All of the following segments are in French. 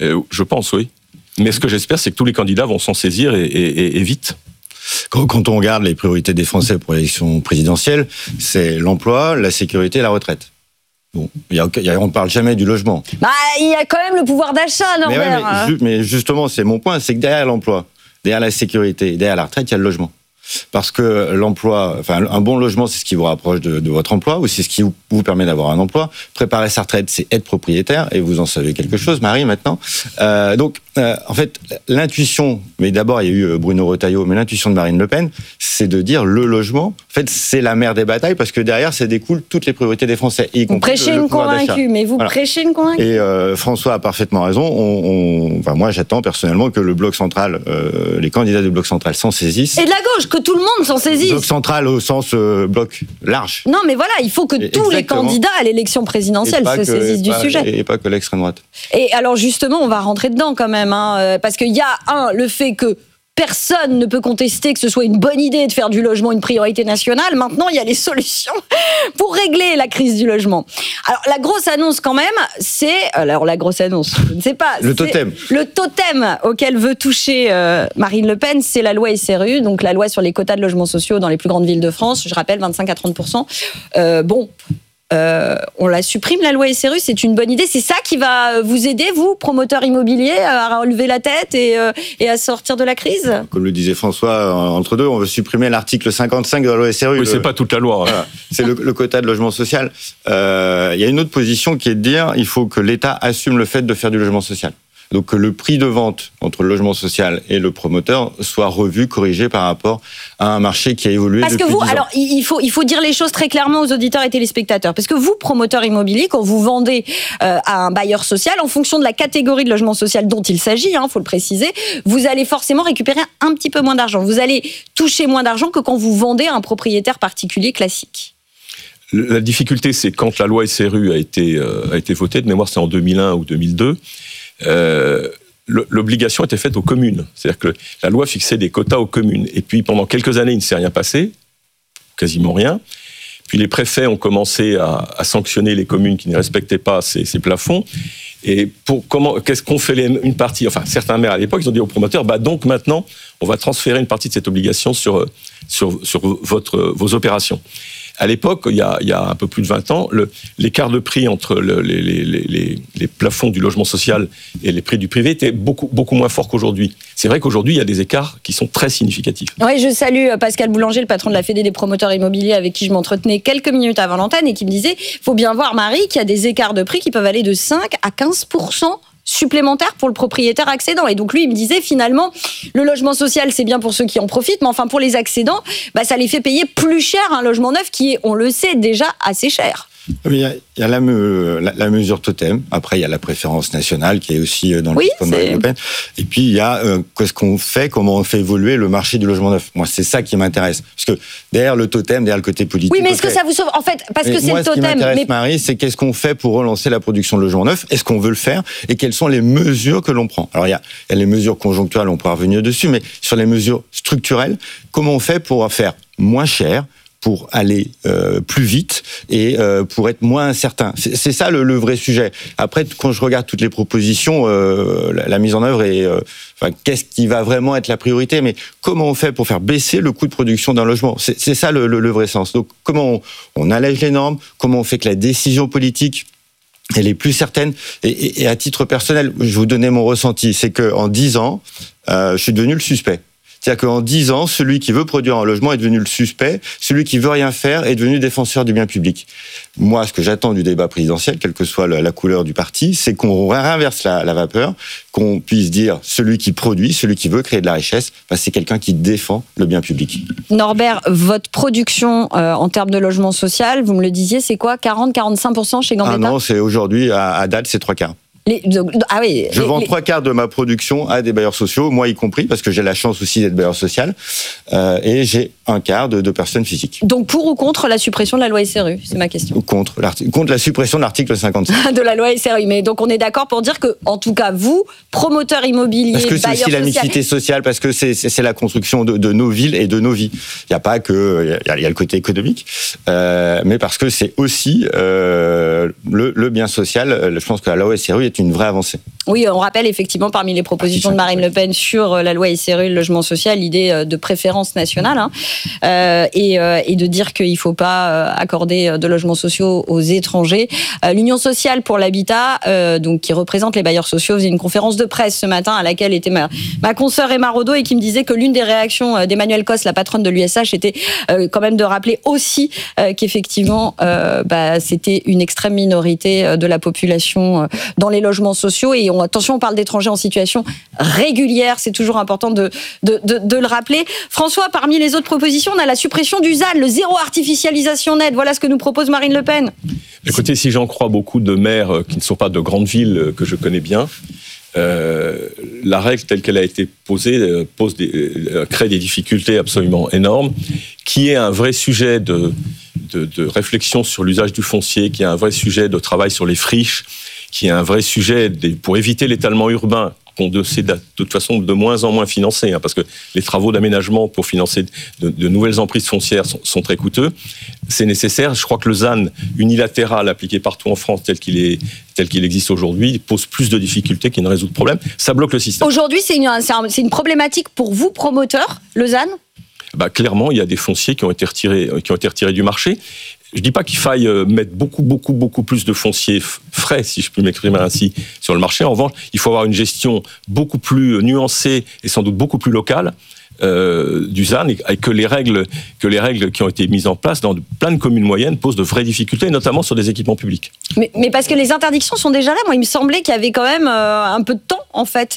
Je pense, oui. Mais ce que j'espère, c'est que tous les candidats vont s'en saisir et vite. Quand on regarde les priorités des Français pour l'élection présidentielle, c'est l'emploi, la sécurité et la retraite. Bon, on ne parle jamais du logement. Il y a quand même le pouvoir d'achat, Norbert. Mais justement, c'est mon point, c'est que derrière l'emploi, derrière la sécurité, derrière la retraite, il y a le logement. Parce que l'emploi, enfin, un bon logement, c'est ce qui vous rapproche de votre emploi, ou c'est ce qui vous permet d'avoir un emploi. Préparer sa retraite, c'est être propriétaire, et vous en savez quelque chose, Marie, maintenant. En fait, l'intuition, mais d'abord, il y a eu Bruno Retailleau, mais l'intuition de Marine Le Pen, c'est de dire le logement, en fait, c'est la mère des batailles, parce que derrière, ça découle toutes les priorités des Français, y compris vous prêchez une convaincue, mais vous prêchez une convaincue. Et François a parfaitement raison. Moi, j'attends personnellement que le bloc central, les candidats du bloc central s'en saisissent. Et de la gauche, que tout le monde s'en saisisse. Bloc central au sens bloc large. Non, mais voilà, il faut que tous les candidats à l'élection présidentielle se saisissent du sujet. Et pas que l'extrême droite. Et alors justement, on va rentrer dedans quand même, parce qu'il y a le fait que personne ne peut contester que ce soit une bonne idée de faire du logement une priorité nationale. Maintenant, il y a les solutions pour régler la crise du logement. Alors, la grosse annonce quand même, c'est... Alors, la grosse annonce, je ne sais pas. Le totem. Le totem auquel veut toucher Marine Le Pen, c'est la loi SRU, donc la loi sur les quotas de logements sociaux dans les plus grandes villes de France. Je rappelle, 25 à 30%. On la supprime, la loi SRU, c'est une bonne idée. C'est ça qui va vous aider, vous, promoteurs immobiliers, à relever la tête et à sortir de la crise ? Comme le disait François, entre deux, on veut supprimer l'article 55 de la loi SRU. Oui, c'est pas toute la loi. Voilà. C'est le quota de logement social. Il y a une autre position qui est de dire il faut que l'État assume le fait de faire du logement social. Donc que le prix de vente entre le logement social et le promoteur soit revu, corrigé par rapport à un marché qui a évolué depuis 10 ans. Parce que vous, alors il faut dire les choses très clairement aux auditeurs et téléspectateurs. Parce que vous, promoteurs immobiliers, quand vous vendez à un bailleur social, en fonction de la catégorie de logement social dont il s'agit, faut le préciser, vous allez forcément récupérer un petit peu moins d'argent. Vous allez toucher moins d'argent que quand vous vendez à un propriétaire particulier classique. La difficulté, c'est quand la loi SRU a été votée, de mémoire c'est en 2001 ou 2002, l'obligation était faite aux communes. C'est-à-dire que la loi fixait des quotas aux communes. Et puis, pendant quelques années, il ne s'est rien passé, quasiment rien. Puis les préfets ont commencé à sanctionner les communes qui ne respectaient pas ces plafonds. Et qu'est-ce qu'on fait une partie, enfin, certains maires à l'époque, ils ont dit aux promoteurs, donc maintenant, on va transférer une partie de cette obligation sur vos opérations. À l'époque, il y a un peu plus de 20 ans, l'écart de prix entre les plafonds du logement social et les prix du privé était beaucoup, beaucoup moins fort qu'aujourd'hui. C'est vrai qu'aujourd'hui, il y a des écarts qui sont très significatifs. Oui, je salue Pascal Boulanger, le patron de la Fédé des promoteurs immobiliers, avec qui je m'entretenais quelques minutes avant l'antenne et qui me disait, il faut bien voir, Marie, qu'il y a des écarts de prix qui peuvent aller de 5 à 15% supplémentaire pour le propriétaire accédant. Et donc lui, il me disait finalement, le logement social, c'est bien pour ceux qui en profitent, mais enfin pour les accédants, ça les fait payer plus cher un logement neuf qui est, on le sait, déjà assez cher. Il y a la mesure totem. Après, il y a la préférence nationale qui est aussi dans le discours de Marine Le Pen. Et puis, il y a qu'est-ce qu'on fait, comment on fait évoluer le marché du logement neuf. Moi, c'est ça qui m'intéresse. Parce que derrière le totem, derrière le côté politique... Oui, mais est-ce que ça vous sauve ? En fait, parce que c'est le totem... Moi, ce qui m'intéresse, Marie, c'est qu'est-ce qu'on fait pour relancer la production de logements neufs ? Est-ce qu'on veut le faire ? Et quelles sont les mesures que l'on prend ? Alors, il y a les mesures conjoncturelles, on pourra revenir dessus, mais sur les mesures structurelles, comment on fait pour faire moins cher, pour aller plus vite et pour être moins incertain. C'est ça le vrai sujet. Après, quand je regarde toutes les propositions, la mise en œuvre est... qu'est-ce qui va vraiment être la priorité ? Mais comment on fait pour faire baisser le coût de production d'un logement ? C'est ça le vrai sens. Donc, comment on allège les normes ? Comment on fait que la décision politique elle est plus certaine. Et à titre personnel, je vais vous donner mon ressenti. C'est qu'en 10 ans, je suis devenu le suspect. C'est-à-dire qu'en 10 ans, celui qui veut produire un logement est devenu le suspect, celui qui veut rien faire est devenu défenseur du bien public. Moi, ce que j'attends du débat présidentiel, quelle que soit la couleur du parti, c'est qu'on réinverse la vapeur, qu'on puisse dire celui qui produit, celui qui veut créer de la richesse, c'est quelqu'un qui défend le bien public. Norbert, votre production en termes de logement social, vous me le disiez, c'est quoi ? 40-45% chez Gambetta ? Ah non, c'est aujourd'hui, à date, c'est 3/4. Je vends 3/4 de ma production à des bailleurs sociaux, moi y compris, parce que j'ai la chance aussi d'être bailleur social, et j'ai 1/4 de personnes physiques. Donc pour ou contre la suppression de la loi SRU, c'est ma question. Contre la suppression de l'article 55. De la loi SRU, mais donc on est d'accord pour dire que, en tout cas vous, promoteurs immobiliers, parce que c'est aussi la mixité sociale, parce que c'est la construction de nos villes et de nos vies. Il n'y a pas que, il y a le côté économique, mais parce que c'est aussi le bien social. Je pense que la loi SRU est une vraie avancée. Oui, on rappelle effectivement parmi les propositions de Marine Le Pen sur la loi SRU, le logement social, l'idée de préférence nationale et de dire qu'il ne faut pas accorder de logements sociaux aux étrangers. L'Union sociale pour l'habitat, donc qui représente les bailleurs sociaux, faisait une conférence de presse ce matin à laquelle était ma consoeur Emma Rodo et qui me disait que l'une des réactions d'Emmanuel Cos, la patronne de l'USH, était quand même de rappeler aussi qu'effectivement c'était une extrême minorité de la population dans les logements sociaux. Et attention, on parle d'étrangers en situation régulière, c'est toujours important de le rappeler. François, parmi les autres propositions, on a la suppression du ZAN, le zéro artificialisation nette. Voilà ce que nous propose Marine Le Pen. Écoutez, si j'en crois beaucoup de maires qui ne sont pas de grandes villes que je connais bien, la règle telle qu'elle a été posée crée des difficultés absolument énormes, qui est un vrai sujet de réflexion sur l'usage du foncier, qui est un vrai sujet de travail sur les friches, qui est un vrai sujet pour éviter l'étalement urbain qu'on sait de toute façon de moins en moins financer, parce que les travaux d'aménagement pour financer de nouvelles emprises foncières sont très coûteux. C'est nécessaire. Je crois que le ZAN unilatéral appliqué partout en France tel qu'il existe aujourd'hui pose plus de difficultés qu'il ne résout de problème. Ça bloque le système. Aujourd'hui, c'est une problématique pour vous, promoteurs, le ZAN ? Clairement, il y a des fonciers qui ont été retirés du marché. Je ne dis pas qu'il faille mettre beaucoup plus de fonciers frais, si je puis m'exprimer ainsi, sur le marché. En revanche, il faut avoir une gestion beaucoup plus nuancée et sans doute beaucoup plus locale du ZAN, et que les règles qui ont été mises en place dans plein de communes moyennes posent de vraies difficultés, notamment sur des équipements publics. Mais parce que les interdictions sont déjà là. Moi, il me semblait qu'il y avait quand même un peu de temps, en fait.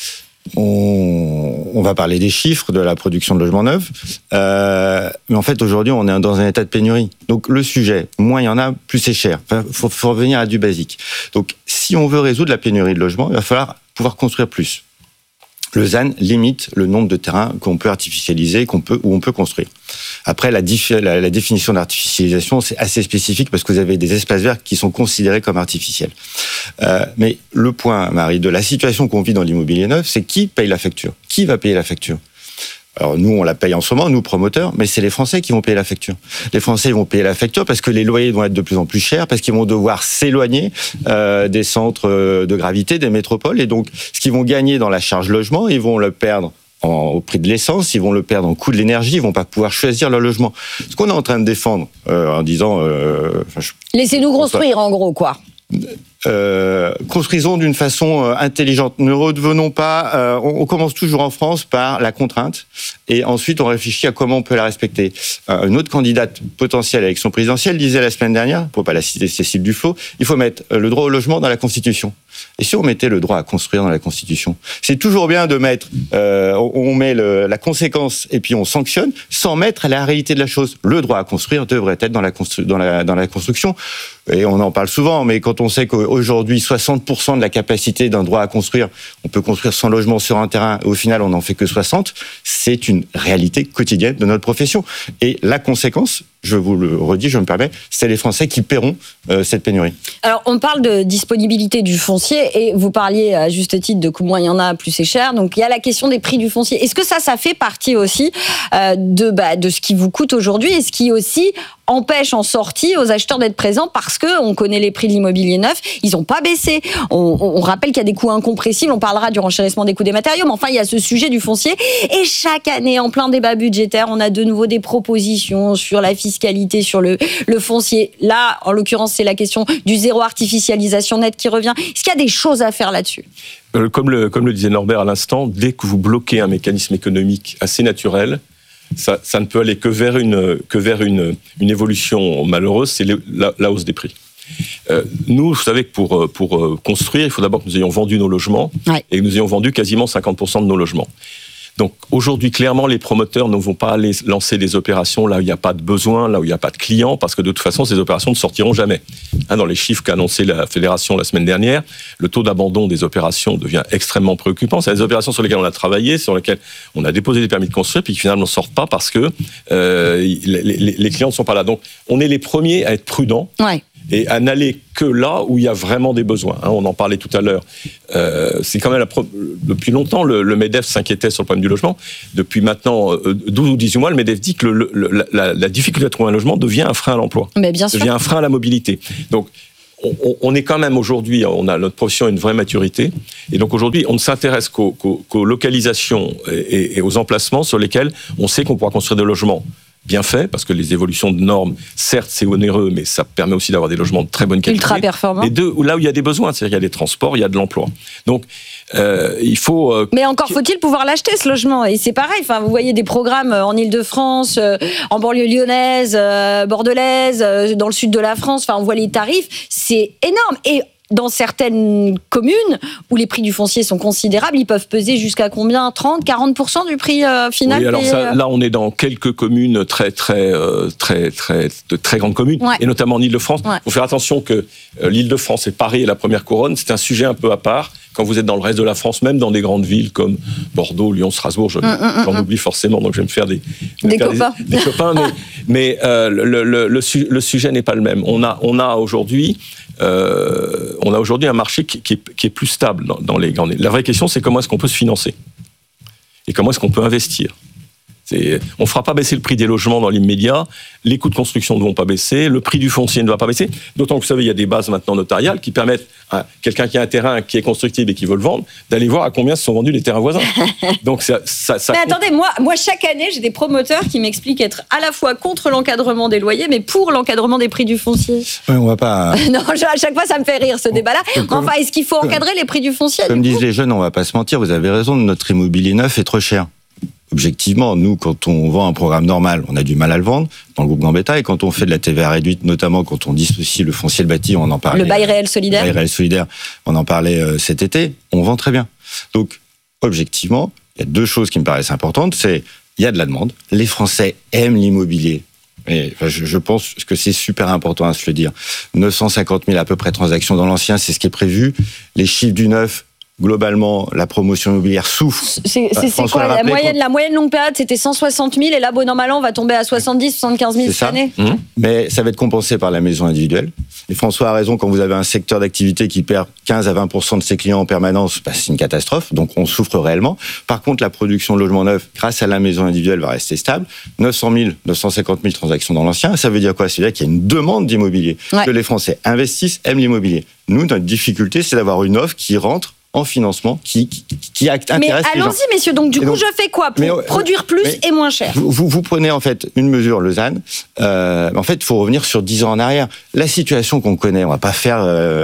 On va parler des chiffres de la production de logements neufs, mais en fait aujourd'hui on est dans un état de pénurie. Donc le sujet, moins il y en a, plus c'est cher. Faut revenir à du basique. Donc si on veut résoudre la pénurie de logements, il va falloir pouvoir construire plus. Le ZAN limite le nombre de terrains qu'on peut artificialiser, où on peut construire. Après, la définition d'artificialisation, c'est assez spécifique parce que vous avez des espaces verts qui sont considérés comme artificiels. Mais le point, Marie, de la situation qu'on vit dans l'immobilier neuf, c'est qui paye la facture ? Qui va payer la facture ? Alors nous, on la paye en ce moment, nous promoteurs, mais c'est les Français qui vont payer la facture. Les Français vont payer la facture parce que les loyers vont être de plus en plus chers, parce qu'ils vont devoir s'éloigner des centres de gravité, des métropoles, et donc ce qu'ils vont gagner dans la charge logement, ils vont le perdre au prix de l'essence, ils vont le perdre en coût de l'énergie, ils vont pas pouvoir choisir leur logement. Ce qu'on est en train de défendre en disant... Laissez-nous construire, en gros, quoi. Construisons d'une façon intelligente. Ne redevenons pas... on commence toujours en France par la contrainte et ensuite on réfléchit à comment on peut la respecter. Une autre candidate potentielle à l'élection présidentielle disait la semaine dernière, pour pas la citer, Cécile Duflot, il faut mettre le droit au logement dans la Constitution. Et si on mettait le droit à construire dans la Constitution ? C'est toujours bien de mettre... on met la conséquence et puis on sanctionne sans mettre la réalité de la chose. Le droit à construire devrait être dans la construction. Et on en parle souvent, mais quand on sait qu'aujourd'hui, 60% de la capacité d'un droit à construire, on peut construire 100 logements sur un terrain, et au final, on n'en fait que 60, c'est une réalité quotidienne de notre profession. Et la conséquence, je vous le redis, je me permets, c'est les Français qui paieront cette pénurie. Alors, on parle de disponibilité du foncier, et vous parliez à juste titre de moins il y en a, plus c'est cher. Donc, il y a la question des prix du foncier. Est-ce que ça fait partie aussi de ce qui vous coûte aujourd'hui, et ce qui aussi empêche en sortie aux acheteurs d'être présents parce que on connaît les prix de l'immobilier neuf, ils n'ont pas baissé. On rappelle qu'il y a des coûts incompressibles, on parlera du renchérissement des coûts des matériaux, mais enfin il y a ce sujet du foncier. Et chaque année, en plein débat budgétaire, on a de nouveau des propositions sur la fiscalité, sur le foncier. Là, en l'occurrence, c'est la question du zéro artificialisation nette qui revient. Est-ce qu'il y a des choses à faire là-dessus ? Comme le disait Norbert à l'instant, dès que vous bloquez un mécanisme économique assez naturel, ça ne peut aller que vers une évolution malheureuse, c'est la hausse des prix. Nous, vous savez que pour construire, il faut d'abord que nous ayons vendu nos logements, et que nous ayons vendu quasiment 50% de nos logements. Donc aujourd'hui, clairement, les promoteurs ne vont pas aller lancer des opérations là où il n'y a pas de besoin, là où il n'y a pas de clients, parce que de toute façon, ces opérations ne sortiront jamais. Dans les chiffres qu'a annoncé la Fédération la semaine dernière, le taux d'abandon des opérations devient extrêmement préoccupant. C'est des opérations sur lesquelles on a travaillé, sur lesquelles on a déposé des permis de construire, puis qui finalement ne sortent pas parce que les clients ne sont pas là. Donc on est les premiers à être prudents. Ouais. Et à n'aller que là où il y a vraiment des besoins. On en parlait tout à l'heure. C'est quand même depuis longtemps, le MEDEF s'inquiétait sur le problème du logement. Depuis maintenant 12 ou 18 mois, le MEDEF dit que la difficulté à trouver un logement devient un frein à l'emploi. Mais bien sûr. Devient un frein à la mobilité. Donc, on est quand même aujourd'hui, notre profession a une vraie maturité, et donc aujourd'hui, on ne s'intéresse qu'aux localisations et aux emplacements sur lesquels on sait qu'on pourra construire des logements bien faits, parce que les évolutions de normes, certes, c'est onéreux, mais ça permet aussi d'avoir des logements de très bonne qualité. Ultra performants. Et là où il y a des besoins, c'est-à-dire qu'il y a des transports, il y a de l'emploi. Donc, il faut... Mais encore faut-il pouvoir l'acheter, ce logement. Et c'est pareil, enfin, vous voyez des programmes en Île-de-France, en banlieue lyonnaise, bordelaise, dans le sud de la France, enfin, on voit les tarifs, c'est énorme. Et dans certaines communes où les prix du foncier sont considérables, ils peuvent peser jusqu'à combien ? 30, 40% du prix final. Oui, alors là, on est dans quelques communes de très grandes communes, ouais. Et notamment en Île-de-France. Il faut faire attention que l'Île-de-France et Paris et la première couronne, c'est un sujet un peu à part. Quand vous êtes dans le reste de la France, même dans des grandes villes comme Bordeaux, Lyon, Strasbourg, j'en oublie forcément, donc je vais me faire des copains. Mais le sujet n'est pas le même. On a aujourd'hui un marché qui est plus stable dans les grandes. La vraie question, c'est comment est-ce qu'on peut se financer et comment est-ce qu'on peut investir. On ne fera pas baisser le prix des logements dans l'immédiat, les coûts de construction ne vont pas baisser, le prix du foncier ne va pas baisser, d'autant que vous savez, il y a des bases maintenant notariales qui permettent à quelqu'un qui a un terrain qui est constructible et qui veut le vendre, d'aller voir à combien se sont vendus les terrains voisins. Donc ça mais attendez, moi chaque année, j'ai des promoteurs qui m'expliquent être à la fois contre l'encadrement des loyers, mais pour l'encadrement des prix du foncier. Oui, on va pas... Non, à chaque fois, ça me fait rire, ce débat-là. Enfin, est-ce qu'il faut encadrer les prix du foncier? Comme disent les jeunes, on va pas se mentir, vous avez raison, notre immobilier neuf est trop cher. Objectivement, nous, quand on vend un programme normal, on a du mal à le vendre dans le groupe Gambetta, et quand on fait de la TVA réduite, notamment quand on dissocie le foncier le bâti, on en parlait. Le bail réel solidaire. Le bail réel solidaire, on en parlait cet été, on vend très bien. Donc, objectivement, il y a deux choses qui me paraissent importantes, c'est il y a de la demande, les Français aiment l'immobilier. Et je pense que c'est super important à se le dire. 950 000 à peu près transactions dans l'ancien, c'est ce qui est prévu. Les chiffres du neuf, globalement, la promotion immobilière souffre. C'est quoi la moyenne longue période, c'était 160 000, et là, bon an, mal an, on va tomber à 70, 75 000 cette année. Mais ça va être compensé par la maison individuelle. Et François a raison, quand vous avez un secteur d'activité qui perd 15 à 20% de ses clients en permanence, c'est une catastrophe, donc on souffre réellement. Par contre, la production de logements neufs, grâce à la maison individuelle, va rester stable. 900 000, 950 000 transactions dans l'ancien, ça veut dire quoi? C'est-à-dire qu'il y a une demande d'immobilier, que les Français investissent, aiment l'immobilier. Nous, notre difficulté, c'est d'avoir une offre qui rentre en financement, qui intéresse les gens. Mais allons-y, messieurs, donc du coup, je fais quoi pour produire plus et moins cher? Vous prenez en fait une mesure Lausanne, en fait, il faut revenir sur 10 ans en arrière. La situation qu'on connaît, on va pas faire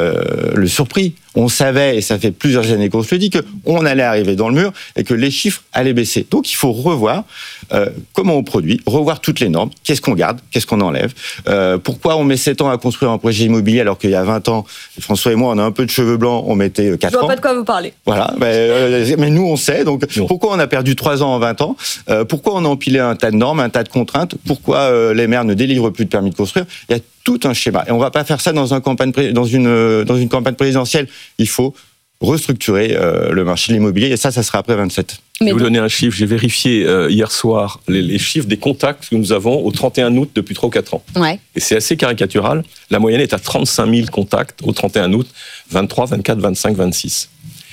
le surpris. On savait, et ça fait plusieurs années qu'on se le dit, qu'on allait arriver dans le mur et que les chiffres allaient baisser. Donc il faut revoir comment on produit, revoir toutes les normes, qu'est-ce qu'on garde, qu'est-ce qu'on enlève, pourquoi on met 7 ans à construire un projet immobilier alors qu'il y a 20 ans, François et moi, on a un peu de cheveux blancs, on mettait 4 ans. Je vois pas de quoi vous parlez. Voilà, mais nous on sait, donc pourquoi on a perdu 3 ans en 20 ans, pourquoi on a empilé un tas de normes, un tas de contraintes, pourquoi les maires ne délivrent plus de permis de construire. Il y a tout un schéma. Et on ne va pas faire ça dans une campagne présidentielle. Il faut restructurer le marché de l'immobilier. Et ça sera après 27. Je vais vous donner un chiffre. J'ai vérifié hier soir les chiffres des contacts que nous avons au 31 août depuis 3 ou 4 ans. Ouais. Et c'est assez caricatural. La moyenne est à 35 000 contacts au 31 août, 23, 24, 25, 26.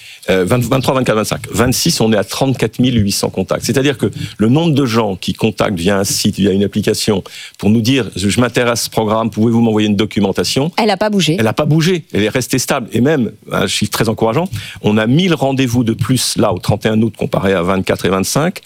23, 24, 25. 26, on est à 34 800 contacts. C'est-à-dire que le nombre de gens qui contactent via un site, via une application, pour nous dire « je m'intéresse à ce programme, pouvez-vous m'envoyer une documentation ?» Elle n'a pas bougé. Elle n'a pas bougé. Elle est restée stable. Et même, un chiffre très encourageant, on a 1000 rendez-vous de plus là au 31 août comparé à 24 et 25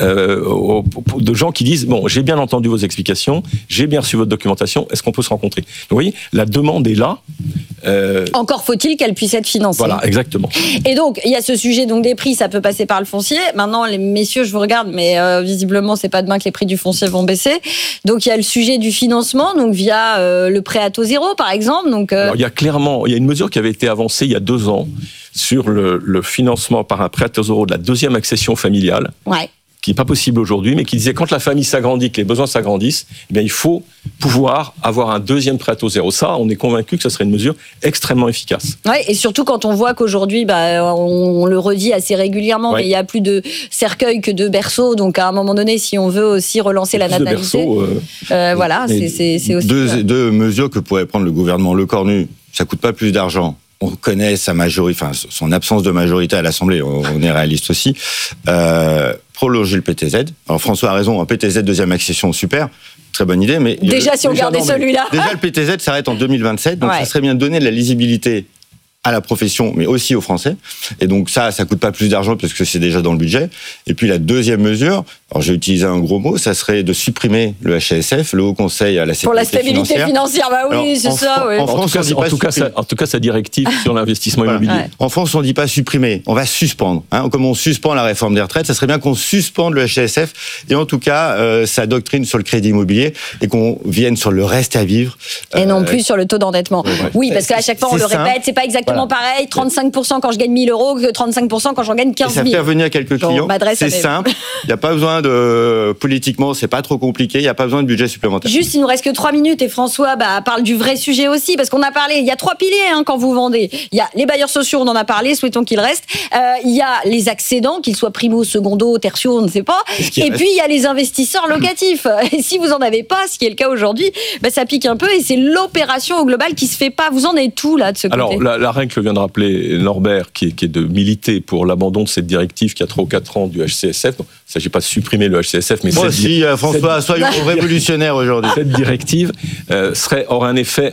de gens qui disent « bon, j'ai bien entendu vos explications, j'ai bien reçu votre documentation, est-ce qu'on peut se rencontrer ?» Donc, vous voyez, la demande est là. Encore faut-il qu'elle puisse être financée. Voilà, exactement. Et donc, il y a ce sujet donc des prix, ça peut passer par le foncier. Maintenant, les messieurs, je vous regarde, mais visiblement, c'est pas demain que les prix du foncier vont baisser. Donc, il y a le sujet du financement, donc via le prêt à taux zéro, par exemple. Donc, Alors, il y a une mesure qui avait été avancée il y a 2 ans sur le financement par un prêt à taux zéro de la deuxième accession familiale. Ouais. Qui n'est pas possible aujourd'hui, mais qui disait quand la famille s'agrandit, que les besoins s'agrandissent, eh bien, il faut pouvoir avoir un deuxième prêt à taux zéro. Ça, on est convaincu que ça serait une mesure extrêmement efficace. Oui, et surtout quand on voit qu'aujourd'hui, on le redit assez régulièrement, mais il y a plus de cercueils que de berceaux. Donc, à un moment donné, si on veut aussi relancer la natalité, voilà, c'est aussi... Deux mesures que pourrait prendre le gouvernement Lecornu, ça coûte pas plus d'argent. On connaît sa majorité, enfin son absence de majorité à l'Assemblée, on est réaliste aussi. Prolonger le PTZ. Alors François a raison, un PTZ deuxième accession, super. très bonne idée. Mais déjà, si on gardait celui-là. Déjà, le PTZ s'arrête en 2027, donc ça serait bien de donner de la lisibilité à la profession, mais aussi aux Français. Et donc ça coûte pas plus d'argent parce que c'est déjà dans le budget. Et puis la deuxième mesure, alors j'ai utilisé un gros mot, ça serait de supprimer le HCSF, le Haut Conseil à la sécurité pour la stabilité financière. Bah oui, alors, c'est ça. Oui. En tout cas, sa directive sur l'investissement immobilier. Ouais. En France, on dit pas supprimer, on va suspendre. Comme on suspend la réforme des retraites, ça serait bien qu'on suspende le HCSF. Et en tout cas, sa doctrine sur le crédit immobilier et qu'on vienne sur le reste à vivre. Et non plus sur le taux d'endettement. Oui, parce qu'à chaque fois, on le répète, c'est pas exactement pareil, 35% quand je gagne 1 000 euros que 35% quand j'en gagne 15 000. Et ça fait revenir quelques clients. C'est simple. Il n'y a pas besoin de, politiquement, c'est pas trop compliqué. Il n'y a pas besoin de budget supplémentaire. Juste, il nous reste que 3 minutes et François parle du vrai sujet aussi, parce qu'on a parlé, il y a 3 piliers quand vous vendez. Il y a les bailleurs sociaux, on en a parlé, souhaitons qu'ils restent. Il y a les accédants, qu'ils soient primo, secondo, tertio, on ne sait pas. Et puis, il y a les investisseurs locatifs. Et si vous en avez pas, ce qui est le cas aujourd'hui, ça pique un peu et c'est l'opération au global qui se fait pas. Vous en êtes tout là de ce côté? Alors, la règle que vient de rappeler Norbert, qui est de militer pour l'abandon de cette directive qui a 3 ou 4 ans du HCSF. Donc, il ne s'agit pas de supprimer le HCSF, mais François, soyons révolutionnaires aujourd'hui. Cette directive aurait un effet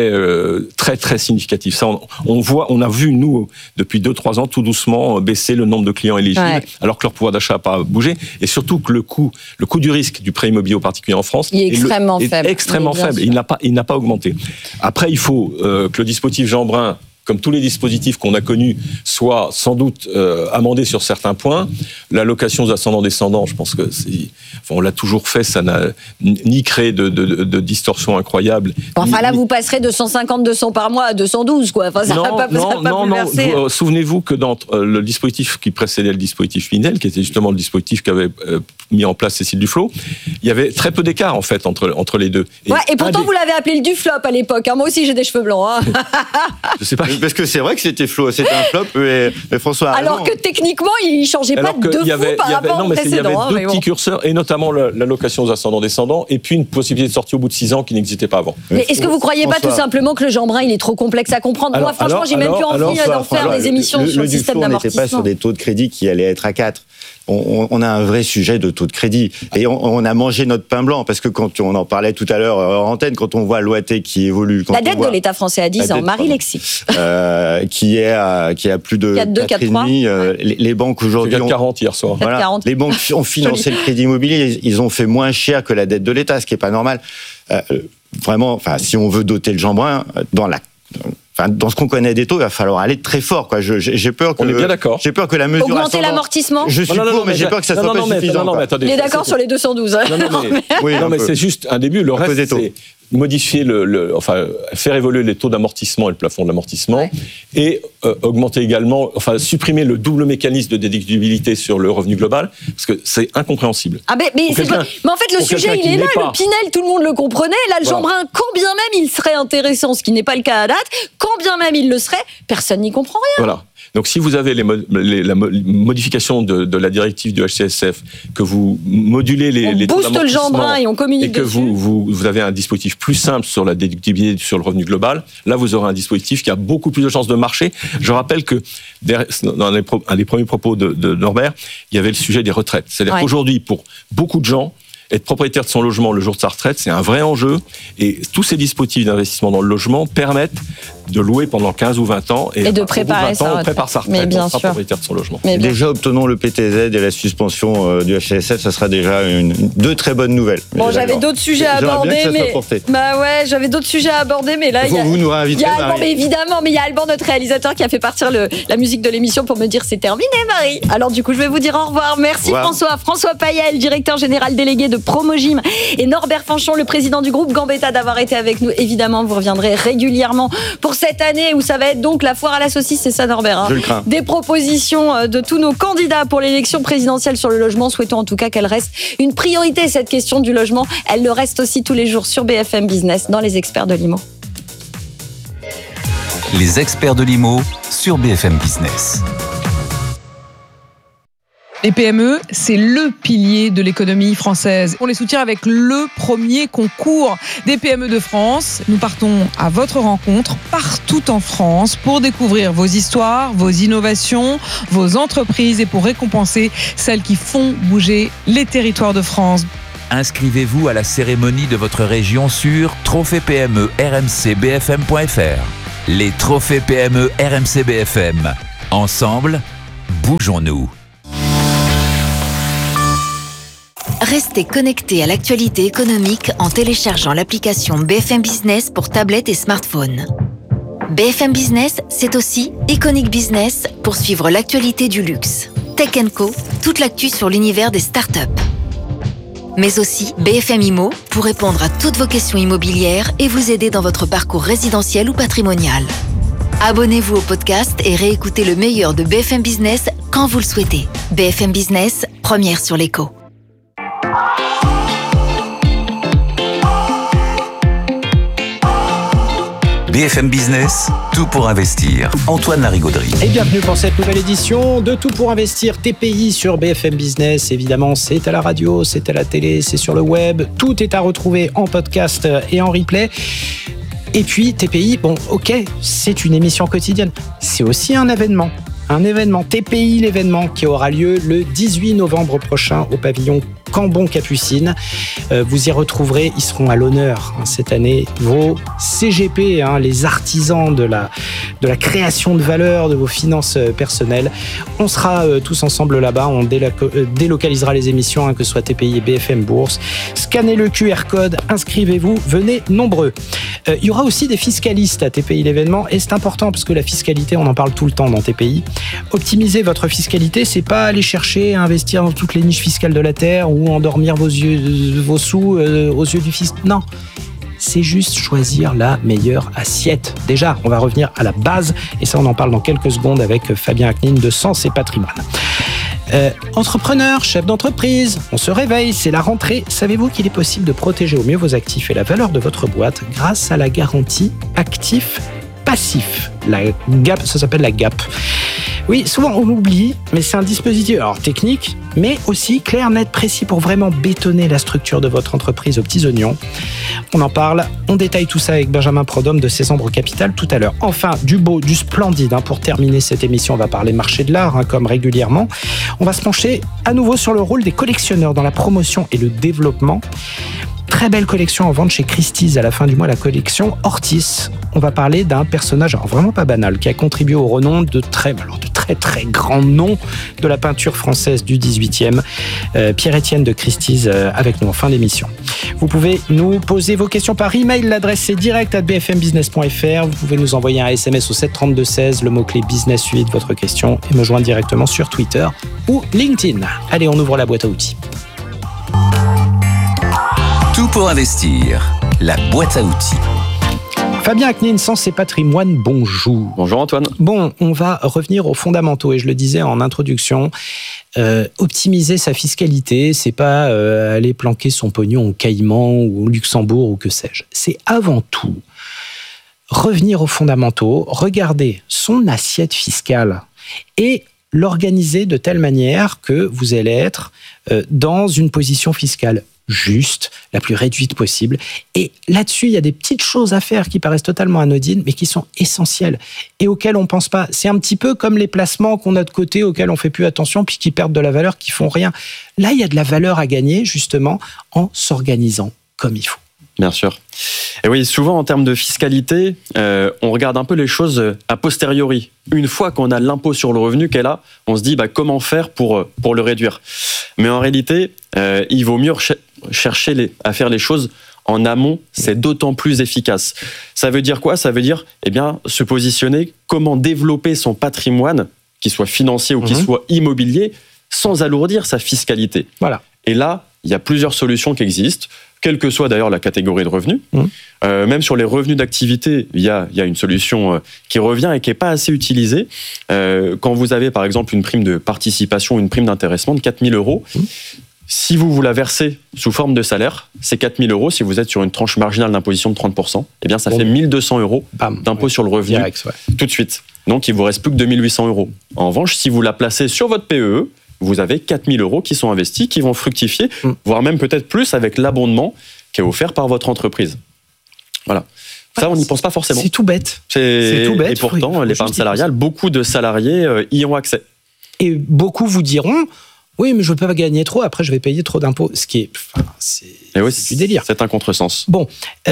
très très significatif. Ça, on a vu nous depuis 2-3 ans tout doucement baisser le nombre de clients éligibles, alors que leur pouvoir d'achat n'a pas bougé, et surtout que le coût du risque du prêt immobilier aux particuliers en France est extrêmement faible. Extrêmement faible. Il n'a pas augmenté. Après, il faut que le dispositif Jeanbrun, comme tous les dispositifs qu'on a connus, soit sans doute amendé sur certains points. L'allocation aux ascendants-descendants, je pense que on l'a toujours fait, ça n'a ni créé de distorsion incroyable. Là, vous passerez de 150-200 par mois à 212, quoi. Enfin, ça va pas bouleverser. Souvenez-vous que dans le dispositif qui précédait le dispositif Pinel, qui était justement le dispositif qu'avait mis en place Cécile Duflot, il y avait très peu d'écart, en fait, entre les deux. Et pourtant, vous l'avez appelé le Duflop à l'époque. Moi aussi, j'ai des cheveux blancs. Je sais pas. Parce que c'est vrai que c'était un flop, et François a raison. Alors que techniquement, il ne changeait pas de fou par rapport au précédent. Il y avait 2 petits curseurs, et notamment l'allocation aux ascendants-descendants, et puis une possibilité de sortie au bout de 6 ans qui n'existait pas avant. Mais est-ce que vous ne croyez pas tout simplement que le Jeanbrun, il est trop complexe à comprendre? Moi, franchement, j'ai même plus envie d'en faire des émissions sur le système d'amortissement. On n'était pas sur des taux de crédit qui allaient être à 4. On a un vrai sujet de taux de crédit. Et on a mangé notre pain blanc, parce que quand on en parlait tout à l'heure en antenne, quand on voit l'OAT qui évolue... La dette de l'État français à 10 ans, Marie-Lexie. Qui est à plus de 4,5. Les banques aujourd'hui... 4,40 hier soir. Voilà, les banques ont financé le crédit immobilier, ils ont fait moins cher que la dette de l'État, ce qui n'est pas normal. Vraiment, si on veut doter le Jeanbrun, dans ce qu'on connaît des taux, il va falloir aller très fort, quoi. J'ai peur que. On est bien d'accord. J'ai peur que la mesure. Augmenter l'amortissement. Je suis pour, mais j'ai peur que ça soit pas suffisant. Attendez, il est d'accord sur les 212. Mais c'est juste un début. Le reste, c'est modifier faire évoluer les taux d'amortissement et le plafond d'amortissement, et augmenter également, supprimer le double mécanisme de déductibilité sur le revenu global, parce que c'est incompréhensible. Mais en fait, le sujet, il est là. Le Pinel, tout le monde le comprenait. Là, le Jeanbrun, quand bien même il serait intéressant, ce qui n'est pas le cas à date, quand bien même il le serait, personne n'y comprend rien. Voilà. Donc, si vous avez la modification de la directive du HCSF, que vous modulez les taux d'amortissement, on booste le Jeanbrun et on communique dessus, et que vous avez un dispositif plus simple sur la déductibilité sur le revenu global, là, vous aurez un dispositif qui a beaucoup plus de chances de marcher. Je rappelle que dans un des premiers propos de Norbert, il y avait le sujet des retraites. C'est-à-dire qu'aujourd'hui, pour beaucoup de gens, être propriétaire de son logement le jour de sa retraite, c'est un vrai enjeu. Et tous ces dispositifs d'investissement dans le logement permettent de louer pendant 15 ou 20 ans. Et de préparer sa retraite. On prépare sa retraite, mais bien on sera sûr. propriétaire de son logement. Déjà, obtenons le PTZ et la suspension du HCSF, ça sera déjà deux très bonnes nouvelles. Bon, j'avais d'autres sujets à aborder, j'avais d'autres sujets à aborder, mais là, vous nous réinvitez, Marie. Mais évidemment, mais il y a Alban, notre réalisateur, qui a fait partir la musique de l'émission pour me dire c'est terminé, Marie. Alors du coup, je vais vous dire au revoir. Merci François Payel, directeur général délégué de Promogym, et Norbert Fanchon, le président du groupe Gambetta, d'avoir été avec nous. Évidemment, vous reviendrez régulièrement pour cette année où ça va être donc la foire à la saucisse, c'est ça, Norbert, Je le crains. Des propositions de tous nos candidats pour l'élection présidentielle sur le logement. Souhaitons en tout cas qu'elle reste une priorité, cette question du logement. Elle le reste aussi tous les jours sur BFM Business dans Les Experts de l'IMO. Les Experts de l'IMO sur BFM Business. Les PME, c'est le pilier de l'économie française. On les soutient avec le premier concours des PME de France. Nous partons à votre rencontre partout en France pour découvrir vos histoires, vos innovations, vos entreprises et pour récompenser celles qui font bouger les territoires de France. Inscrivez-vous à la cérémonie de votre région sur Trophée PME RMC BFM.fr. Les Trophées PME RMC BFM. Ensemble, bougeons-nous. Restez connectés à l'actualité économique en téléchargeant l'application BFM Business pour tablette et smartphone. BFM Business, c'est aussi Iconic Business pour suivre l'actualité du luxe. Tech & Co, toute l'actu sur l'univers des startups. Mais aussi BFM Immo pour répondre à toutes vos questions immobilières et vous aider dans votre parcours résidentiel ou patrimonial. Abonnez-vous au podcast et réécoutez le meilleur de BFM Business quand vous le souhaitez. BFM Business, première sur l'écho. BFM Business, tout pour investir. Antoine Larigauderie. Et bienvenue pour cette nouvelle édition de Tout pour investir TPI sur BFM Business. Évidemment, c'est à la radio, c'est à la télé, c'est sur le web. Tout est à retrouver en podcast et en replay. Et puis TPI, bon, ok, c'est une émission quotidienne. C'est aussi un événement. Un événement, TPI, l'événement qui aura lieu le 18 novembre prochain au pavillon Cambon-Capucine. Vous y retrouverez, ils seront à l'honneur cette année, vos CGP, les artisans de la création de valeur, de vos finances personnelles. On sera tous ensemble là-bas, on délocalisera les émissions, que ce soit TPI et BFM Bourse. Scannez le QR code, inscrivez-vous, venez nombreux. Il y aura aussi des fiscalistes à TPI l'événement et c'est important parce que la fiscalité, on en parle tout le temps dans TPI. Optimiser votre fiscalité, c'est pas aller chercher à investir dans toutes les niches fiscales de la terre ou endormir vos sous aux yeux du fisc. Non, c'est juste choisir la meilleure assiette. Déjà, on va revenir à la base et ça, on en parle dans quelques secondes avec Fabien Aknin de Sens et Patrimoine. Entrepreneur, chef d'entreprise, on se réveille, c'est la rentrée. Savez-vous qu'il est possible de protéger au mieux vos actifs et la valeur de votre boîte grâce à la garantie actif-passif? La GAP, ça s'appelle la GAP. Oui, souvent on oublie, mais c'est un dispositif technique, mais aussi clair, net, précis pour vraiment bétonner la structure de votre entreprise aux petits oignons. On en parle, on détaille tout ça avec Benjamin Prodhomme de Césambre Capital tout à l'heure. Enfin, du beau, du splendide. Pour terminer cette émission, on va parler marché de l'art, comme régulièrement. On va se pencher à nouveau sur le rôle des collectionneurs dans la promotion et le développement. Très belle collection en vente chez Christie's à la fin du mois, la collection Ortis. On va parler d'un personnage vraiment pas banal qui a contribué au renom de très grands noms de la peinture française du 18e. Pierre-Étienne de Christie's avec nous en fin d'émission. Vous pouvez nous poser vos questions par email. L'adresse est direct@bfmbusiness.fr. Vous pouvez nous envoyer un SMS au 732-16, le mot-clé business suivi de votre question et me joindre directement sur Twitter ou LinkedIn. Allez, on ouvre la boîte à outils. Tout pour investir, la boîte à outils. Fabien Aknin, Sens et Patrimoine, bonjour. Bonjour Antoine. Bon, on va revenir aux fondamentaux et je le disais en introduction, optimiser sa fiscalité, c'est pas aller planquer son pognon au Caïman ou au Luxembourg ou que sais-je. C'est avant tout revenir aux fondamentaux, regarder son assiette fiscale et l'organiser de telle manière que vous allez être dans une position fiscale juste, la plus réduite possible. Et là-dessus, il y a des petites choses à faire qui paraissent totalement anodines, mais qui sont essentielles et auxquelles on ne pense pas. C'est un petit peu comme les placements qu'on a de côté, auxquels on ne fait plus attention, puis qui perdent de la valeur, qui font rien. Là, il y a de la valeur à gagner, justement, en s'organisant comme il faut. Bien sûr. Et oui, souvent en termes de fiscalité, on regarde un peu les choses a posteriori. Une fois qu'on a l'impôt sur le revenu qu'elle a, on se dit comment faire pour le réduire. Mais en réalité, il vaut mieux chercher à faire les choses en amont, c'est d'autant plus efficace. Ça veut dire quoi ? Ça veut dire se positionner, comment développer son patrimoine, qu'il soit financier ou qu'il soit immobilier, sans alourdir sa fiscalité. Voilà. Et là, il y a plusieurs solutions qui existent, quelle que soit d'ailleurs la catégorie de revenus. Même sur les revenus d'activité, il y a une solution qui revient et qui n'est pas assez utilisée. Quand vous avez par exemple une prime de participation ou une prime d'intéressement de 4 000 €, si vous la versez sous forme de salaire, c'est 4 000 €. Si vous êtes sur une tranche marginale d'imposition de 30%, ça fait 1 200 € d'impôt sur le revenu tout de suite. Donc il vous reste plus que 2 800 €. En revanche, si vous la placez sur votre PEE, vous avez 4 000 € qui sont investis, qui vont fructifier, voire même peut-être plus avec l'abondement qui est offert par votre entreprise. Voilà. Ça, on n'y pense pas forcément. C'est tout bête. C'est tout bête. Et pourtant, l'épargne salariale, beaucoup de salariés y ont accès. Et beaucoup vous diront, Oui, mais je ne veux pas gagner trop, après je vais payer trop d'impôts. Ce qui est, c'est du délire. C'est un contresens. Bon,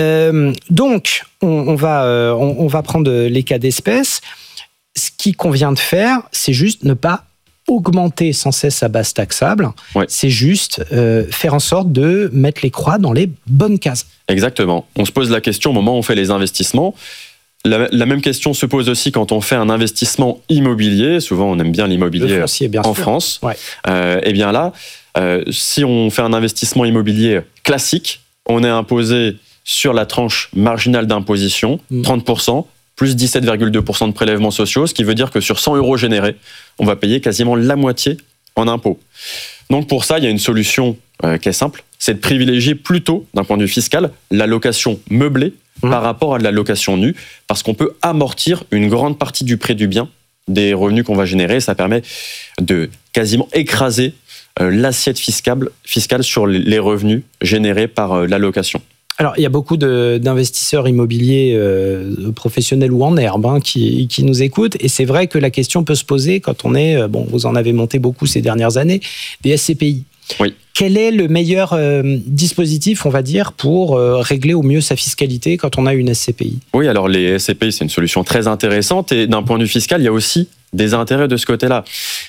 donc on va prendre les cas d'espèce. Ce qui convient de faire, c'est juste ne pas augmenter sans cesse sa base taxable. Ouais. C'est juste faire en sorte de mettre les croix dans les bonnes cases. Exactement. On se pose la question au moment où on fait les investissements. La même question se pose aussi quand on fait un investissement immobilier. Souvent, on aime bien l'immobilier foncier, bien en sûr. France. Ouais. Et bien là, si on fait un investissement immobilier classique, on est imposé sur la tranche marginale d'imposition, 30%, plus 17,2% de prélèvements sociaux, ce qui veut dire que sur 100 € générés, on va payer quasiment la moitié en impôts. Donc pour ça, il y a une solution qui est simple, c'est de privilégier plutôt, d'un point de vue fiscal, la location meublée par rapport à de la location nue, parce qu'on peut amortir une grande partie du prix du bien, des revenus qu'on va générer. Ça permet de quasiment écraser l'assiette fiscale sur les revenus générés par la location. Alors, il y a beaucoup d'investisseurs immobiliers professionnels ou en herbe qui nous écoutent. Et c'est vrai que la question peut se poser quand on est, vous en avez monté beaucoup ces dernières années, des SCPI. Oui. Quel est le meilleur dispositif, on va dire, pour régler au mieux sa fiscalité quand on a une SCPI ? Oui, alors les SCPI, c'est une solution très intéressante. Et d'un point de vue fiscal, il y a aussi des intérêts de ce côté-là.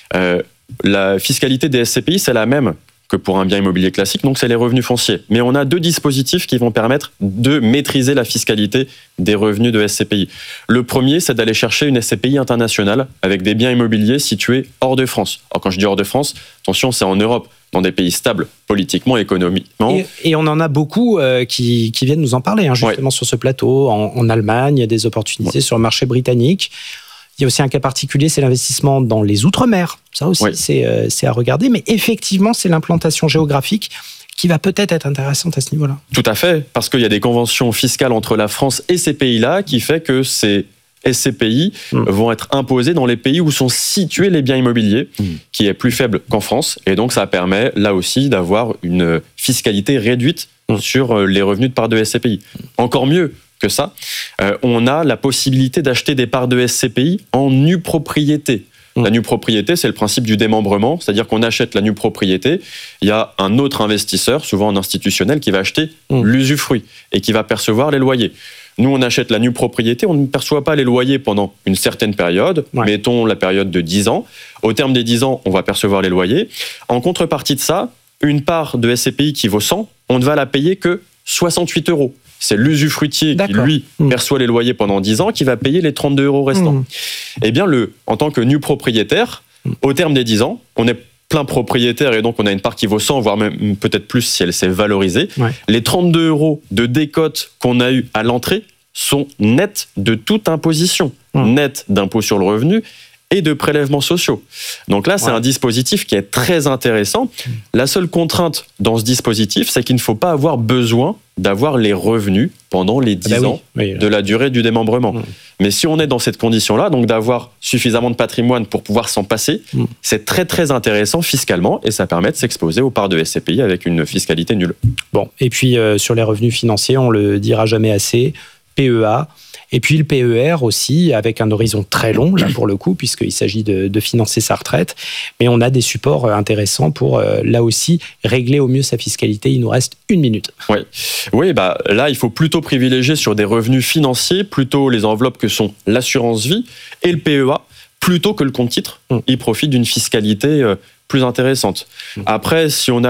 La fiscalité des SCPI, c'est la même que pour un bien immobilier classique, donc c'est les revenus fonciers. Mais on a deux dispositifs qui vont permettre de maîtriser la fiscalité des revenus de SCPI. Le premier, c'est d'aller chercher une SCPI internationale avec des biens immobiliers situés hors de France. Alors quand je dis hors de France, attention, c'est en Europe, dans des pays stables politiquement, économiquement. Et on en a beaucoup qui viennent nous en parler, justement sur ce plateau. En Allemagne, il y a des opportunités sur le marché britannique. Il y a aussi un cas particulier, c'est l'investissement dans les Outre-mer. Ça aussi, c'est à regarder. Mais effectivement, c'est l'implantation géographique qui va peut-être être intéressante à ce niveau-là. Tout à fait, parce qu'il y a des conventions fiscales entre la France et ces pays-là qui fait que ces SCPI vont être imposés dans les pays où sont situés les biens immobiliers, qui est plus faible qu'en France. Et donc, ça permet, là aussi, d'avoir une fiscalité réduite sur les revenus de part de SCPI. Encore mieux que ça, on a la possibilité d'acheter des parts de SCPI en nue propriété. La nue propriété, c'est le principe du démembrement, c'est-à-dire qu'on achète la nue propriété, il y a un autre investisseur, souvent un institutionnel, qui va acheter l'usufruit et qui va percevoir les loyers. Nous, on achète la nue propriété, on ne perçoit pas les loyers pendant une certaine période, mettons la période de 10 ans. Au terme des 10 ans, on va percevoir les loyers. En contrepartie de ça, une part de SCPI qui vaut 100, on ne va la payer que 68 €. C'est l'usufruitier qui, lui, perçoit les loyers pendant 10 ans, qui va payer les 32 € restants. Eh bien, en tant que nu propriétaire, au terme des 10 ans, on est plein propriétaire et donc on a une part qui vaut 100, voire même peut-être plus si elle s'est valorisée. Les 32 € de décote qu'on a eu à l'entrée sont nets de toute imposition, nets d'impôt sur le revenu et de prélèvements sociaux. Donc là, c'est un dispositif qui est très intéressant. La seule contrainte dans ce dispositif, c'est qu'il ne faut pas avoir besoin d'avoir les revenus pendant les 10 ans de la durée du démembrement. Mais si on est dans cette condition-là, donc d'avoir suffisamment de patrimoine pour pouvoir s'en passer, c'est très très intéressant fiscalement et ça permet de s'exposer aux parts de SCPI avec une fiscalité nulle. Bon, et puis sur les revenus financiers, on le dira jamais assez, PEA. Et puis le PER aussi, avec un horizon très long, là pour le coup, puisqu'il s'agit de financer sa retraite. Mais on a des supports intéressants pour, là aussi, régler au mieux sa fiscalité. Il nous reste 1 minute. Oui, là, il faut plutôt privilégier sur des revenus financiers, plutôt les enveloppes que sont l'assurance vie et le PEA, plutôt que le compte titre. Il profite d'une fiscalité plus intéressante. Après,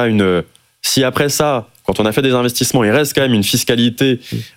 si après ça, quand on a fait des investissements, il reste quand même une fiscalité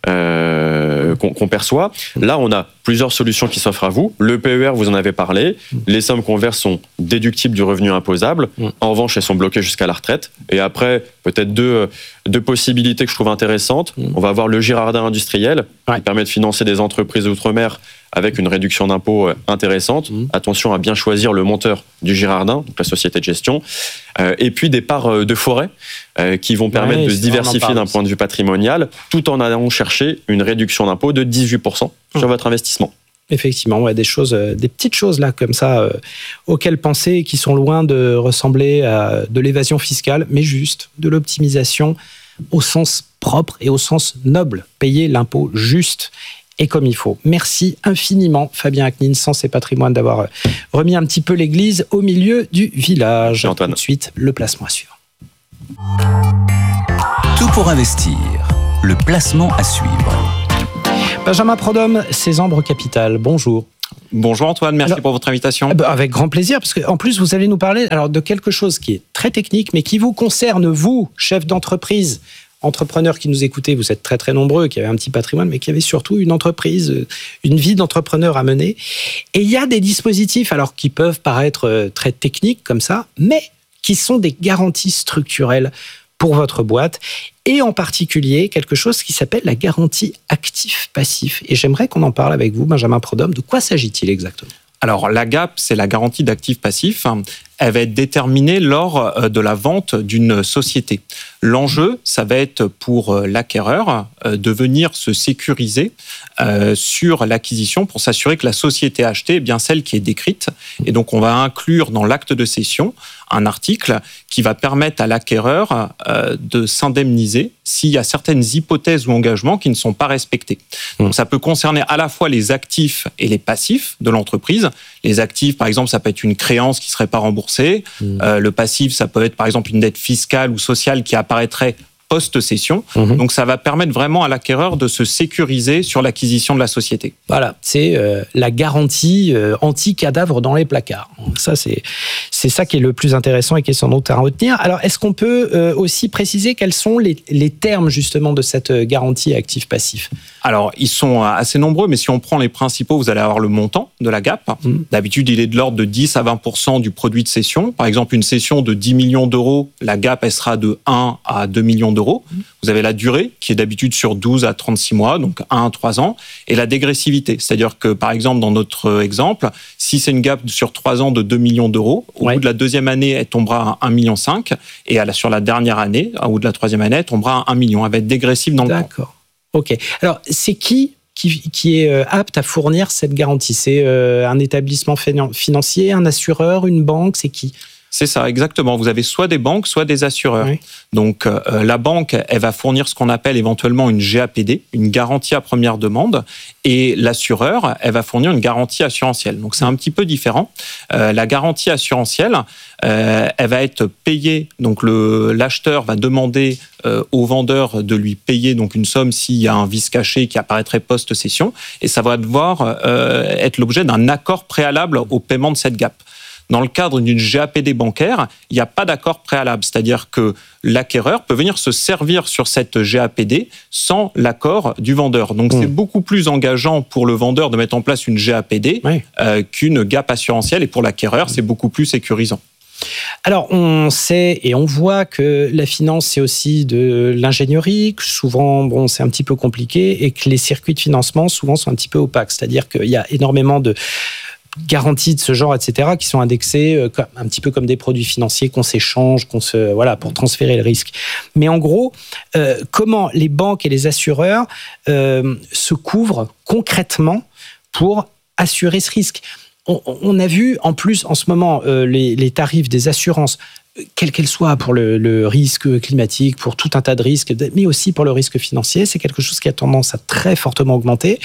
qu'on perçoit. Là, on a plusieurs solutions qui s'offrent à vous. Le PER, vous en avez parlé. Les sommes qu'on verse sont déductibles du revenu imposable. En revanche, elles sont bloquées jusqu'à la retraite. Et après, peut-être deux possibilités que je trouve intéressantes. On va avoir le Girardin industriel, qui permet de financer des entreprises outre-mer avec une réduction d'impôt intéressante. Attention à bien choisir le monteur du Girardin, donc la société de gestion. Et puis des parts de forêt qui vont permettre de se diversifier d'un point de vue patrimonial, tout en allant chercher une réduction d'impôt de 18% sur votre investissement. Effectivement, des petites choses là comme ça auxquelles penser, qui sont loin de ressembler à de l'évasion fiscale, mais juste de l'optimisation au sens propre et au sens noble. Payer l'impôt juste et comme il faut. Merci infiniment, Fabien Aknin, Sens et Patrimoine, d'avoir remis un petit peu l'église au milieu du village. Antoine. Tout de suite, le placement à suivre. Tout pour investir. Le placement à suivre. Benjamin Prodhomme, Cézanne Capital, bonjour. Bonjour Antoine, merci pour votre invitation. Avec grand plaisir, parce qu'en plus, vous allez nous parler de quelque chose qui est très technique, mais qui vous concerne, vous, chef d'entreprise, entrepreneurs qui nous écoutez, vous êtes très très nombreux, qui avez un petit patrimoine, mais qui avez surtout une entreprise, une vie d'entrepreneur à mener. Et il y a des dispositifs, alors qui peuvent paraître très techniques comme ça, mais qui sont des garanties structurelles pour votre boîte, et en particulier quelque chose qui s'appelle la garantie actif-passif. Et j'aimerais qu'on en parle avec vous, Benjamin Prodhomme. De quoi s'agit-il exactement ? Alors, la GAP, c'est la garantie d'actifs passifs. Elle va être déterminée lors de la vente d'une société. L'enjeu, ça va être pour l'acquéreur de venir se sécuriser sur l'acquisition pour s'assurer que la société achetée est bien celle qui est décrite. Et donc, on va inclure dans l'acte de cession un article qui va permettre à l'acquéreur de s'indemniser s'il y a certaines hypothèses ou engagements qui ne sont pas respectés. Donc, ça peut concerner à la fois les actifs et les passifs de l'entreprise. Les actifs, par exemple, ça peut être une créance qui ne serait pas remboursée. Le passif, ça peut être, par exemple, une dette fiscale ou sociale qui apparaîtrait post-cession. Donc, ça va permettre vraiment à l'acquéreur de se sécuriser sur l'acquisition de la société. Voilà, c'est la garantie anti-cadavre dans les placards. Ça, c'est ça qui est le plus intéressant et qui est sans doute à retenir. Alors, est-ce qu'on peut aussi préciser quels sont les termes, justement, de cette garantie actif-passif ? Alors, ils sont assez nombreux, mais si on prend les principaux, vous allez avoir le montant de la GAP. D'habitude, il est de l'ordre de 10 à 20% du produit de cession. Par exemple, une cession de 10 millions d'euros, la GAP, elle sera de 1 à 2 millions d'euros. Vous avez la durée, qui est d'habitude sur 12 à 36 mois, donc 1 à 3 ans, et la dégressivité. C'est-à-dire que, par exemple, dans notre exemple, si c'est une GAP sur 3 ans de 2 millions d'euros, au bout de la deuxième année, elle tombera à 1,5 million, et sur la dernière année, au bout de la troisième année, elle tombera à 1 million. Elle va être dégressive dans le temps. D'accord. Ok. Alors, c'est qui est apte à fournir cette garantie ? C'est un établissement financier, un assureur, une banque ? C'est qui ? C'est ça, exactement. Vous avez soit des banques, soit des assureurs. Oui. Donc, la banque, elle va fournir ce qu'on appelle éventuellement une GAPD, une garantie à première demande, et l'assureur, elle va fournir une garantie assurantielle. Donc, c'est un petit peu différent. La garantie assurantielle, elle va être payée. Donc, l'acheteur va demander au vendeur de lui payer donc une somme s'il y a un vice caché qui apparaîtrait post-cession, et ça va devoir être l'objet d'un accord préalable au paiement de cette GAP. Dans le cadre d'une GAPD bancaire, il n'y a pas d'accord préalable, c'est-à-dire que l'acquéreur peut venir se servir sur cette GAPD sans l'accord du vendeur. Donc, c'est beaucoup plus engageant pour le vendeur de mettre en place une GAPD qu'une GAP assurantielle, et pour l'acquéreur, c'est beaucoup plus sécurisant. Alors, on sait et on voit que la finance, c'est aussi de l'ingénierie, que souvent, c'est un petit peu compliqué, et que les circuits de financement, souvent, sont un petit peu opaques. C'est-à-dire qu'il y a énormément de garanties de ce genre, etc., qui sont indexées un petit peu comme des produits financiers qu'on s'échange, pour transférer le risque. Mais en gros, comment les banques et les assureurs se couvrent concrètement pour assurer ce risque ? On a vu, en plus, en ce moment, les tarifs des assurances, quelles qu'elles soient, pour le risque climatique, pour tout un tas de risques, mais aussi pour le risque financier, c'est quelque chose qui a tendance à très fortement augmenter.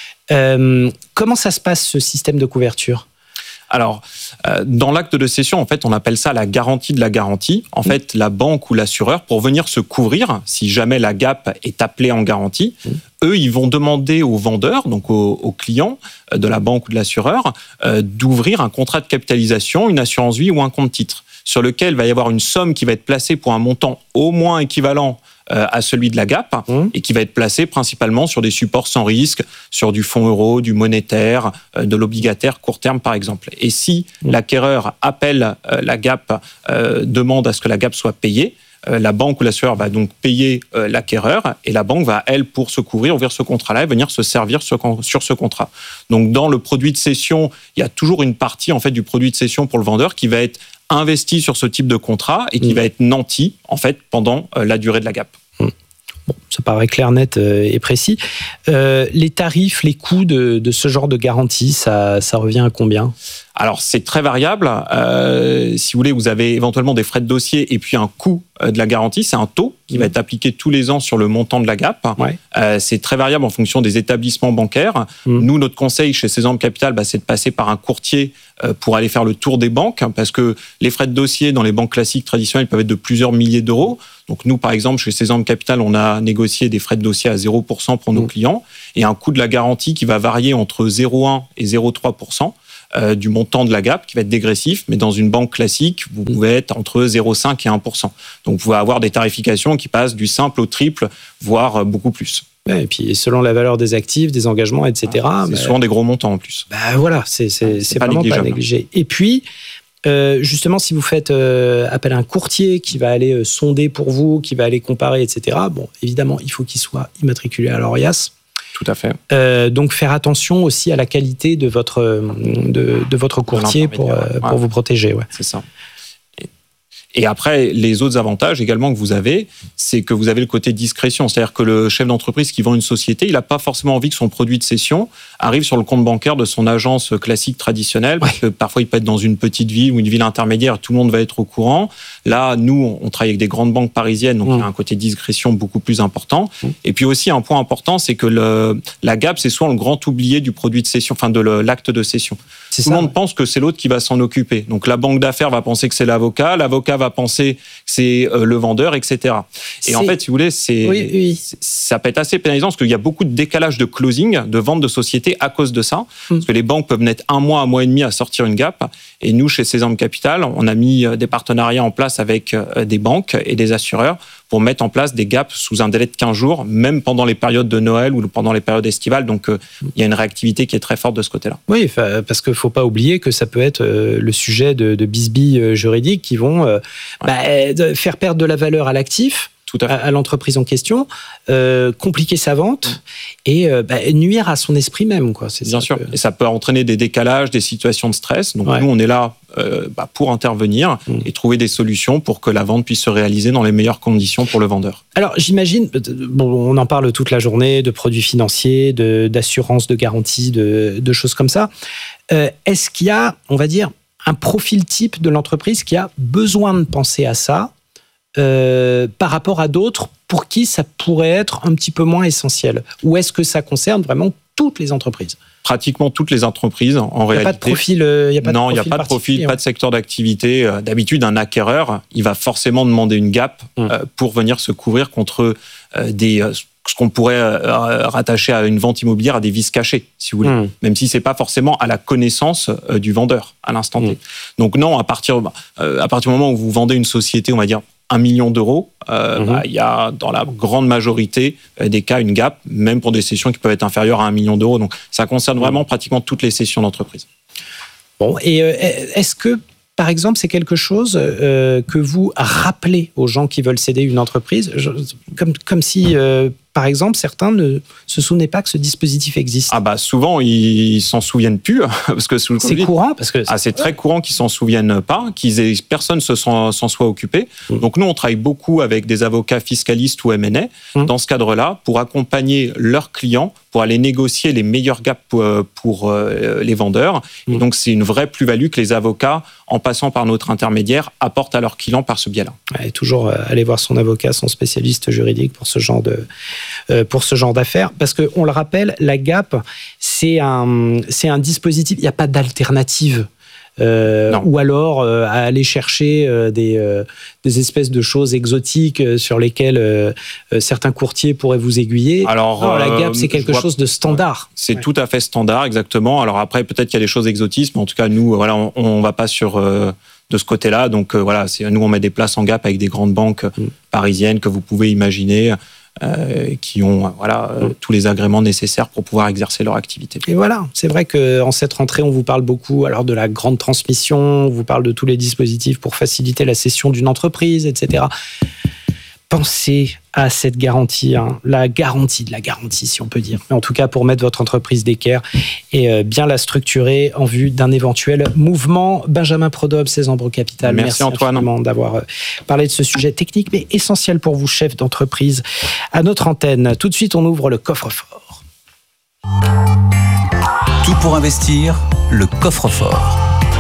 Comment ça se passe, ce système de couverture ? Alors, dans l'acte de cession, en fait, on appelle ça la garantie de la garantie. En fait, la banque ou l'assureur, pour venir se couvrir, si jamais la GAP est appelée en garantie, eux, ils vont demander au vendeur, donc au client de la banque ou de l'assureur, d'ouvrir un contrat de capitalisation, une assurance vie ou un compte titre, sur lequel il va y avoir une somme qui va être placée pour un montant au moins équivalent à celui de la GAP, et qui va être placé principalement sur des supports sans risque, sur du fonds euro, du monétaire, de l'obligataire court terme par exemple. Et si l'acquéreur appelle la GAP, demande à ce que la GAP soit payée, la banque ou l'assureur va donc payer l'acquéreur, et la banque va, elle, pour se couvrir, ouvrir ce contrat-là et venir se servir sur ce contrat. Donc, dans le produit de cession, il y a toujours une partie en fait du produit de cession pour le vendeur qui va être investi sur ce type de contrat et qui va être nanti en fait pendant la durée de la GAP. Bon, ça paraît clair, net et précis. Les tarifs, les coûts de ce genre de garantie, ça revient à combien ? Alors, c'est très variable. Si vous voulez, vous avez éventuellement des frais de dossier et puis un coût de la garantie. C'est un taux qui va être appliqué tous les ans sur le montant de la gap. Ouais. C'est très variable en fonction des établissements bancaires. Nous, notre conseil chez Cézanne Capital, c'est de passer par un courtier pour aller faire le tour des banques, parce que les frais de dossier dans les banques classiques traditionnelles peuvent être de plusieurs milliers d'euros. Donc nous, par exemple, chez Cézanne Capital, on a négocié des frais de dossier à 0% pour nos clients et un coût de la garantie qui va varier entre 0,1 et 0,3%. Du montant de la gap qui va être dégressif, mais dans une banque classique, vous pouvez être entre 0,5 et 1%. Donc vous pouvez avoir des tarifications qui passent du simple au triple, voire beaucoup plus. Et puis selon la valeur des actifs, des engagements, etc. C'est souvent des gros montants en plus. Voilà, c'est vraiment pas négligé. Et puis, justement, si vous faites appel à un courtier qui va aller sonder pour vous, qui va aller comparer, etc., bon, évidemment, il faut qu'il soit immatriculé à l'ORIAS. Tout à fait. Donc faire attention aussi à la qualité de votre courtier pour vous protéger. Ouais. C'est ça. Et après, les autres avantages également que vous avez, c'est que vous avez le côté discrétion. C'est-à-dire que le chef d'entreprise qui vend une société, il n'a pas forcément envie que son produit de cession arrive sur le compte bancaire de son agence classique traditionnelle, parce que parfois il peut être dans une petite ville ou une ville intermédiaire, tout le monde va être au courant. Là, nous, on travaille avec des grandes banques parisiennes, donc il y a un côté discrétion beaucoup plus important. Et puis aussi, un point important, c'est que la gap, c'est souvent le grand oublié du produit de cession, enfin de l'acte de cession. Tout le monde pense que c'est l'autre qui va s'en occuper. Donc la banque d'affaires va penser que c'est l'avocat va penser que c'est le vendeur, etc. Et en fait, si vous voulez, ça peut être assez pénalisant parce qu'il y a beaucoup de décalage de closing, de vente de sociétés à cause de ça. Parce que les banques peuvent mettre un mois et demi à sortir une gap. Et nous, chez Cézanne Capital, on a mis des partenariats en place avec des banques et des assureurs pour mettre en place des gaps sous un délai de 15 jours, même pendant les périodes de Noël ou pendant les périodes estivales. Donc, il y a une réactivité qui est très forte de ce côté-là. Oui, parce qu'il ne faut pas oublier que ça peut être le sujet de bisbilles juridiques qui vont faire perdre de la valeur à l'actif, à l'entreprise en question, compliquer sa vente et nuire à son esprit même. Bien sûr. Et ça peut entraîner des décalages, des situations de stress. Donc nous, on est là pour intervenir et trouver des solutions pour que la vente puisse se réaliser dans les meilleures conditions pour le vendeur. Alors j'imagine, on en parle toute la journée, de produits financiers, d'assurance, de garantie, de choses comme ça. Est-ce qu'il y a, on va dire, un profil type de l'entreprise qui a besoin de penser à ça par rapport à d'autres pour qui ça pourrait être un petit peu moins essentiel? Ou est-ce que ça concerne vraiment toutes les entreprises? Pratiquement toutes les entreprises, en réalité. Il n'y a pas de profil Non, il n'y a pas de profil, pas de secteur d'activité. D'habitude, un acquéreur, il va forcément demander une gap pour venir se couvrir contre ce qu'on pourrait rattacher à une vente immobilière, à des vices cachés, si vous voulez. Même si c'est pas forcément à la connaissance du vendeur à l'instant T. Donc non, à partir du moment où vous vendez une société, on va dire 1 million d'euros, il y a dans la grande majorité des cas une gap, même pour des cessions qui peuvent être inférieures à 1 million d'euros. Donc ça concerne vraiment pratiquement toutes les cessions d'entreprise. Bon, et est-ce que, par exemple, c'est quelque chose que vous rappelez aux gens qui veulent céder une entreprise, comme si, par exemple, certains ne se souvenaient pas que ce dispositif existe? Souvent, ils s'en souviennent plus. Parce que c'est courant parce que c'est très courant qu'ils s'en souviennent pas, personne s'en soit occupé. Donc nous, on travaille beaucoup avec des avocats fiscalistes ou M&A dans ce cadre-là pour accompagner leurs clients pour aller négocier les meilleurs gaps pour les vendeurs. Et donc, c'est une vraie plus-value que les avocats, en passant par notre intermédiaire, apportent à leurs clients par ce biais-là. Et toujours aller voir son avocat, son spécialiste juridique pour ce genre d'affaires. Parce qu'on le rappelle, la gap, c'est un dispositif, il n'y a pas d'alternative. Ou alors à aller chercher des espèces de choses exotiques sur lesquelles certains courtiers pourraient vous aiguiller. Alors la gap, c'est quelque chose de standard. C'est tout à fait standard, exactement. Alors après, peut-être qu'il y a des choses exotiques, mais en tout cas, nous, on va pas sur de ce côté-là. Donc nous, on met des places en gap avec des grandes banques parisiennes que vous pouvez imaginer. Qui ont tous les agréments nécessaires pour pouvoir exercer leur activité. Et voilà, c'est vrai qu'en cette rentrée, on vous parle beaucoup de la grande transmission, on vous parle de tous les dispositifs pour faciliter la cession d'une entreprise, etc. Pensez à cette garantie, la garantie de la garantie, si on peut dire. Mais en tout cas, pour mettre votre entreprise d'équerre et bien la structurer en vue d'un éventuel mouvement. Benjamin Prodobe, Cézanne Capital. Merci Antoine d'avoir parlé de ce sujet technique, mais essentiel pour vous, chef d'entreprise, à notre antenne. Tout de suite, on ouvre le coffre-fort. Tout pour investir, le coffre-fort.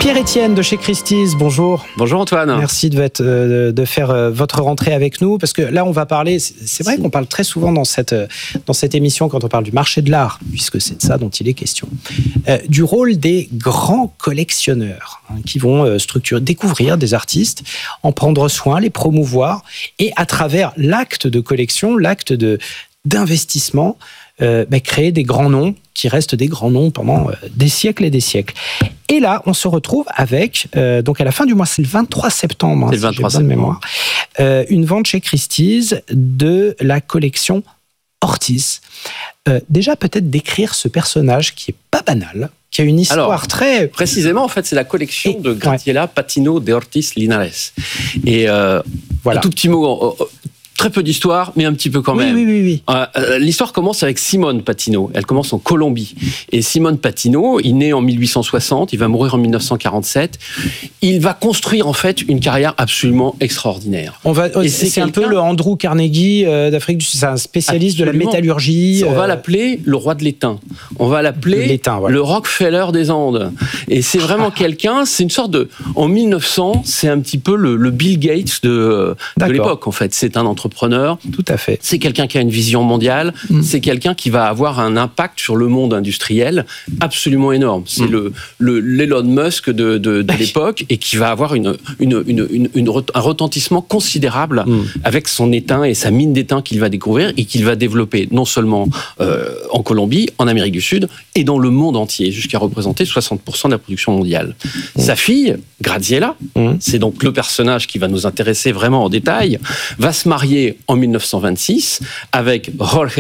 Pierre-Étienne de chez Christie's, bonjour. Bonjour Antoine. Merci de faire votre rentrée avec nous, parce que là on va parler, c'est vrai qu'on parle très souvent dans cette émission quand on parle du marché de l'art, puisque c'est de ça dont il est question, du rôle des grands collectionneurs qui vont découvrir des artistes, en prendre soin, les promouvoir, et à travers l'acte de collection, l'acte d'investissement, créer des grands noms qui restent des grands noms pendant des siècles et des siècles. Et là, on se retrouve avec, donc à la fin du mois, c'est le 23 septembre, c'est le 23 si j'ai bonne mémoire, une vente chez Christie's de la collection Ortiz. Déjà, peut-être décrire ce personnage qui est pas banal, qui a une histoire très... Précisément, en fait, c'est la collection de Graziella Patino de Ortiz Linares. Et voilà. Un tout petit mot... Très peu d'histoire, mais un petit peu quand même. Oui. L'histoire commence avec Simone Patino. Elle commence en Colombie. Et Simone Patino, il naît en 1860, il va mourir en 1947. Il va construire en fait une carrière absolument extraordinaire. C'est un peu le Andrew Carnegie d'Afrique du Sud. C'est un spécialiste de la métallurgie. On va l'appeler le roi de l'étain. On va l'appeler le Rockefeller des Andes. Et c'est vraiment quelqu'un. C'est une sorte de. En 1900, c'est un petit peu le Bill Gates de l'époque. En fait, c'est un entrepreneur. Tout à fait. C'est quelqu'un qui a une vision mondiale. C'est quelqu'un qui va avoir un impact sur le monde industriel absolument énorme. C'est l'Elon Musk de l'époque, et qui va avoir un retentissement considérable avec son étain et sa mine d'étain qu'il va découvrir et qu'il va développer non seulement en Colombie, en Amérique du Sud et dans le monde entier, jusqu'à représenter 60% de la production mondiale. Sa fille, Graziella, c'est donc le personnage qui va nous intéresser vraiment en détail, va se marier en 1926 avec Jorge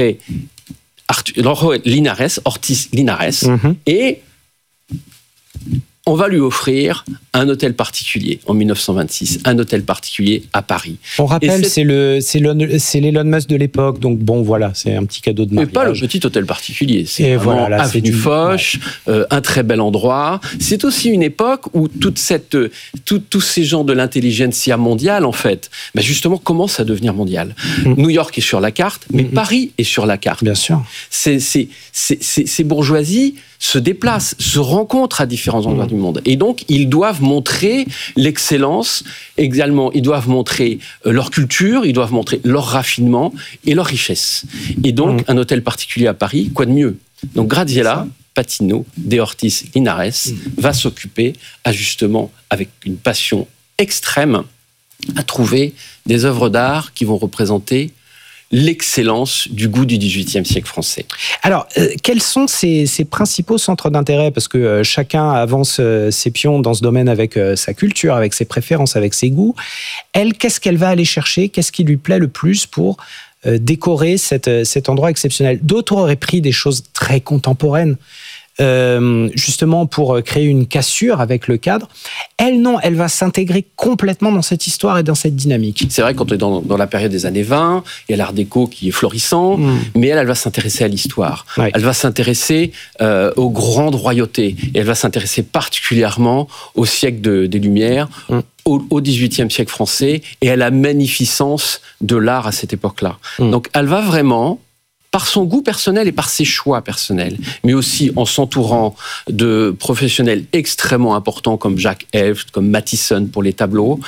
Linares, Ortiz Linares, et on va lui offrir un hôtel particulier en 1926, un hôtel particulier à Paris. On rappelle, c'est l'Elon Musk de l'époque, donc bon, voilà, c'est un petit cadeau de mariage. Mais pas le petit hôtel particulier, c'est vraiment avenue Foch, un très bel endroit. C'est aussi une époque où tous ces gens de l'intelligentsia mondiale, en fait, justement, commencent à devenir mondial. New York est sur la carte, mais Paris est sur la carte. Bien sûr. Ces bourgeoisies se déplacent, se rencontrent à différents endroits du monde. Et donc, ils doivent montrer l'excellence, également, ils doivent montrer leur culture, ils doivent montrer leur raffinement et leur richesse. Et donc, un hôtel particulier à Paris, quoi de mieux ? Donc, Graziella Patino de Ortiz Linares va s'occuper, justement, avec une passion extrême, à trouver des œuvres d'art qui vont représenter l'excellence du goût du XVIIIe siècle français. Alors, quels sont ses principaux centres d'intérêt ? Parce que chacun avance ses pions dans ce domaine avec sa culture, avec ses préférences, avec ses goûts. Elle, qu'est-ce qu'elle va aller chercher ? Qu'est-ce qui lui plaît le plus pour décorer cet endroit exceptionnel ? D'autres auraient pris des choses très contemporaines, justement pour créer une cassure avec le cadre. Elle, non, elle va s'intégrer complètement dans cette histoire et dans cette dynamique. C'est vrai, quand on est dans la période des années 20, il y a l'art déco qui est florissant, mais elle va s'intéresser à l'histoire. Ouais. Elle va s'intéresser aux grandes royautés. Et elle va s'intéresser particulièrement au siècle des Lumières, au XVIIIe siècle français, et à la magnificence de l'art à cette époque-là. Donc, elle va vraiment, par son goût personnel et par ses choix personnels, mais aussi en s'entourant de professionnels extrêmement importants comme Jacques Helft, comme Mattisson pour les tableaux,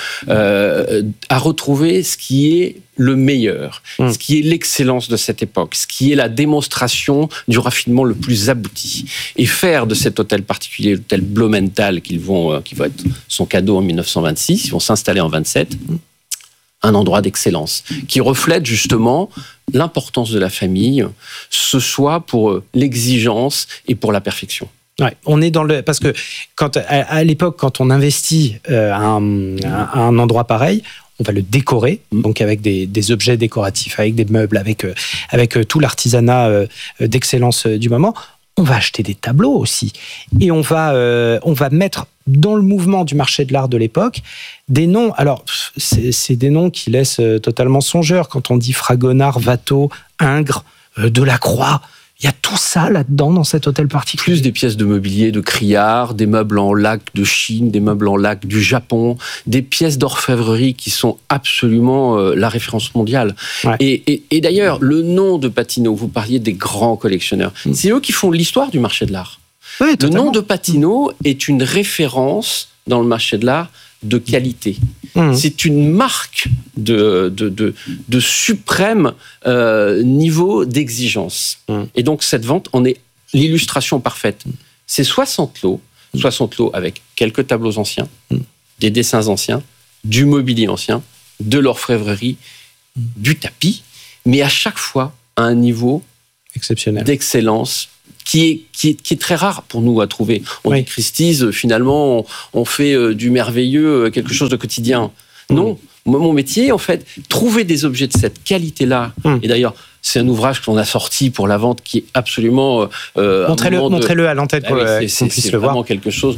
à retrouver ce qui est le meilleur, ce qui est l'excellence de cette époque, ce qui est la démonstration du raffinement le plus abouti. Et faire de cet hôtel particulier, l'hôtel Blumenthal, qui va être son cadeau en 1926, ils vont s'installer en 27, un endroit d'excellence, qui reflète justement l'importance de la famille, ce soit pour l'exigence et pour la perfection. Ouais, on est parce que à l'époque, quand on investit à un endroit pareil, on va le décorer, donc avec des objets décoratifs, avec des meubles, avec tout l'artisanat d'excellence du moment. On va acheter des tableaux aussi, et on va mettre dans le mouvement du marché de l'art de l'époque des noms. Alors, c'est des noms qui laissent totalement songeur. Quand on dit Fragonard, Watteau, Ingres, Delacroix, il y a tout ça là-dedans, dans cet hôtel particulier. Plus des pièces de mobilier de Criard, des meubles en laque de Chine, des meubles en laque du Japon, des pièces d'orfèvrerie qui sont absolument la référence mondiale. Ouais. Et d'ailleurs, le nom de Patino, vous parliez des grands collectionneurs, c'est eux qui font l'histoire du marché de l'art. Ouais, le nom de Patinot est une référence dans le marché de l'art de qualité. C'est une marque de suprême niveau d'exigence. Et donc cette vente en est l'illustration parfaite. C'est 60 lots avec quelques tableaux anciens, des dessins anciens, du mobilier ancien, de l'orfèvrerie, du tapis, mais à chaque fois à un niveau exceptionnel d'excellence qui est très rare pour nous à trouver. On dit Christie's, finalement, on fait du merveilleux quelque chose de quotidien. Non, mon métier, en fait, trouver des objets de cette qualité-là, et d'ailleurs, c'est un ouvrage qu'on a sorti pour la vente qui est absolument... montrez-le à l'antenne qu'on puisse le voir. C'est vraiment quelque chose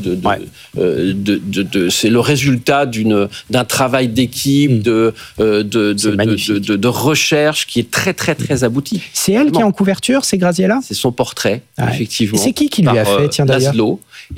c'est le résultat d'un travail d'équipe, de recherche qui est très, très, très abouti. C'est elle qui est en couverture, c'est Graziella ? C'est son portrait, effectivement. Et c'est qui lui a fait, tiens, d'ailleurs ? Laszlo,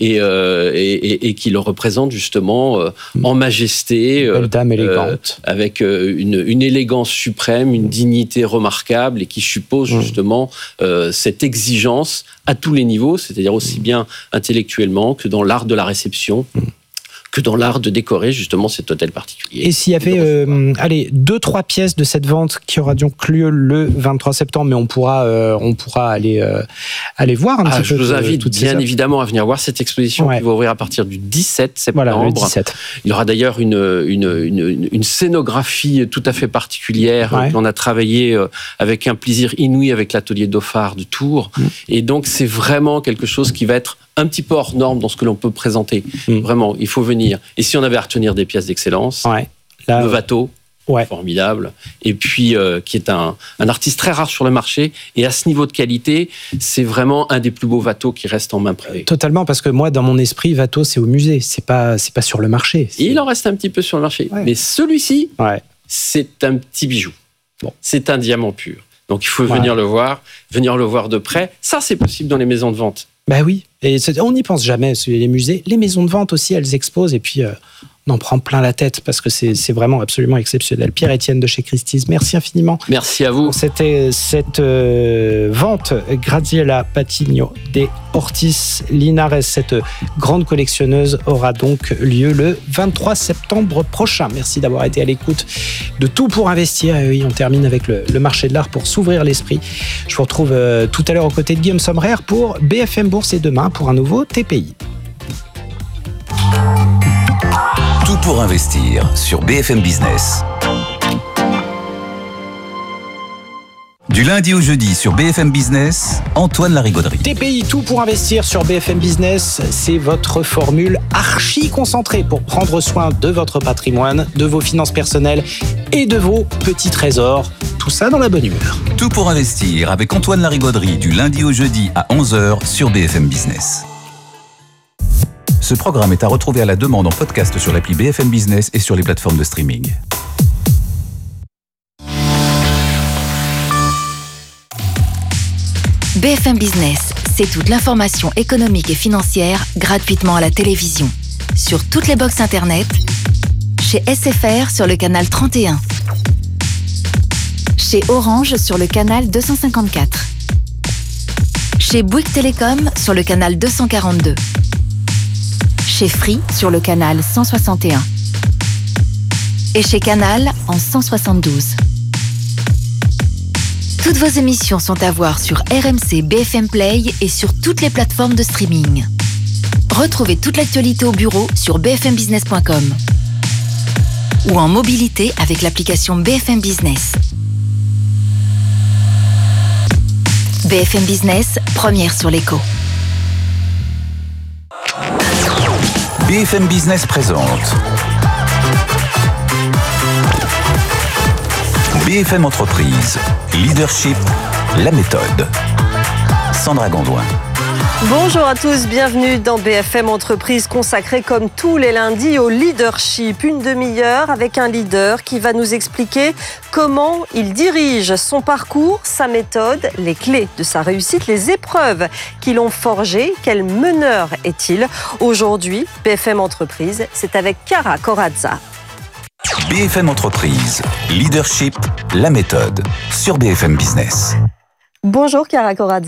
et qui le représente justement en majesté. Belle dame élégante. Avec une élégance suprême, une dignité remarquable, et qui suppose justement cette exigence à tous les niveaux, c'est-à-dire aussi bien intellectuellement que dans l'art de la réception, que dans l'art de décorer justement cet hôtel particulier. Et s'il y avait 2-3 pièces de cette vente qui aura donc lieu le 23 septembre, mais on pourra aller voir un petit peu. Je vous invite bien évidemment à venir voir cette exposition qui va ouvrir à partir du 17 septembre. Voilà, le 17. Il y aura d'ailleurs une scénographie tout à fait particulière. On a travaillé avec un plaisir inouï avec l'atelier Dauphard de Tours. Et donc c'est vraiment quelque chose qui va être un petit peu hors norme dans ce que l'on peut présenter. Vraiment, il faut venir. Et si on avait à retenir des pièces d'excellence, le Watteau, formidable, et puis qui est un artiste très rare sur le marché, et à ce niveau de qualité, c'est vraiment un des plus beaux Watteau qui reste en main privée. Totalement, parce que moi, dans mon esprit, Watteau, c'est au musée, c'est pas sur le marché. Il en reste un petit peu sur le marché, mais celui-ci, c'est un petit bijou. C'est un diamant pur. Donc il faut venir le voir de près. Ça, c'est possible dans les maisons de vente. Bah oui, et on n'y pense jamais, les musées. Les maisons de vente aussi, elles exposent, et puis on en prend plein la tête, parce que c'est vraiment absolument exceptionnel. Pierre-Étienne de chez Christie's, merci infiniment. Merci à vous. C'était cette vente Graziella Patinot des Ortis Linares. Cette grande collectionneuse aura donc lieu le 23 septembre prochain. Merci d'avoir été à l'écoute de Tout pour investir. Et oui, on termine avec le marché de l'art pour s'ouvrir l'esprit. Je vous retrouve tout à l'heure aux côtés de Guillaume Sommerer pour BFM Bourse, et demain pour un nouveau TPI. Tout pour investir sur BFM Business. Du lundi au jeudi sur BFM Business, Antoine Larigauderie. TPI, tout pour investir sur BFM Business, c'est votre formule archi concentrée pour prendre soin de votre patrimoine, de vos finances personnelles et de vos petits trésors. Tout ça dans la bonne humeur. Tout pour investir avec Antoine Larigauderie du lundi au jeudi à 11h sur BFM Business. Ce programme est à retrouver à la demande en podcast sur l'appli BFM Business et sur les plateformes de streaming. BFM Business, c'est toute l'information économique et financière gratuitement à la télévision. Sur toutes les box internet, chez SFR sur le canal 31, chez Orange sur le canal 254, chez Bouygues Télécom sur le canal 242, chez Free sur le canal 161 et chez Canal en 172. Toutes vos émissions sont à voir sur RMC BFM Play et sur toutes les plateformes de streaming. Retrouvez toute l'actualité au bureau sur bfmbusiness.com ou en mobilité avec l'application BFM Business. BFM Business, première sur l'écho. BFM Business présente BFM Entreprise, Leadership, la méthode. Sandra Gondouin. Bonjour à tous, bienvenue dans BFM Entreprise consacrée comme tous les lundis au leadership. Une demi-heure avec un leader qui va nous expliquer comment il dirige son parcours, sa méthode, les clés de sa réussite, les épreuves qui l'ont forgé. Quel meneur est-il ? Aujourd'hui, BFM Entreprise, c'est avec Chiara Corazza. BFM Entreprise, Leadership, la méthode, sur BFM Business. Bonjour Chiara Corazza.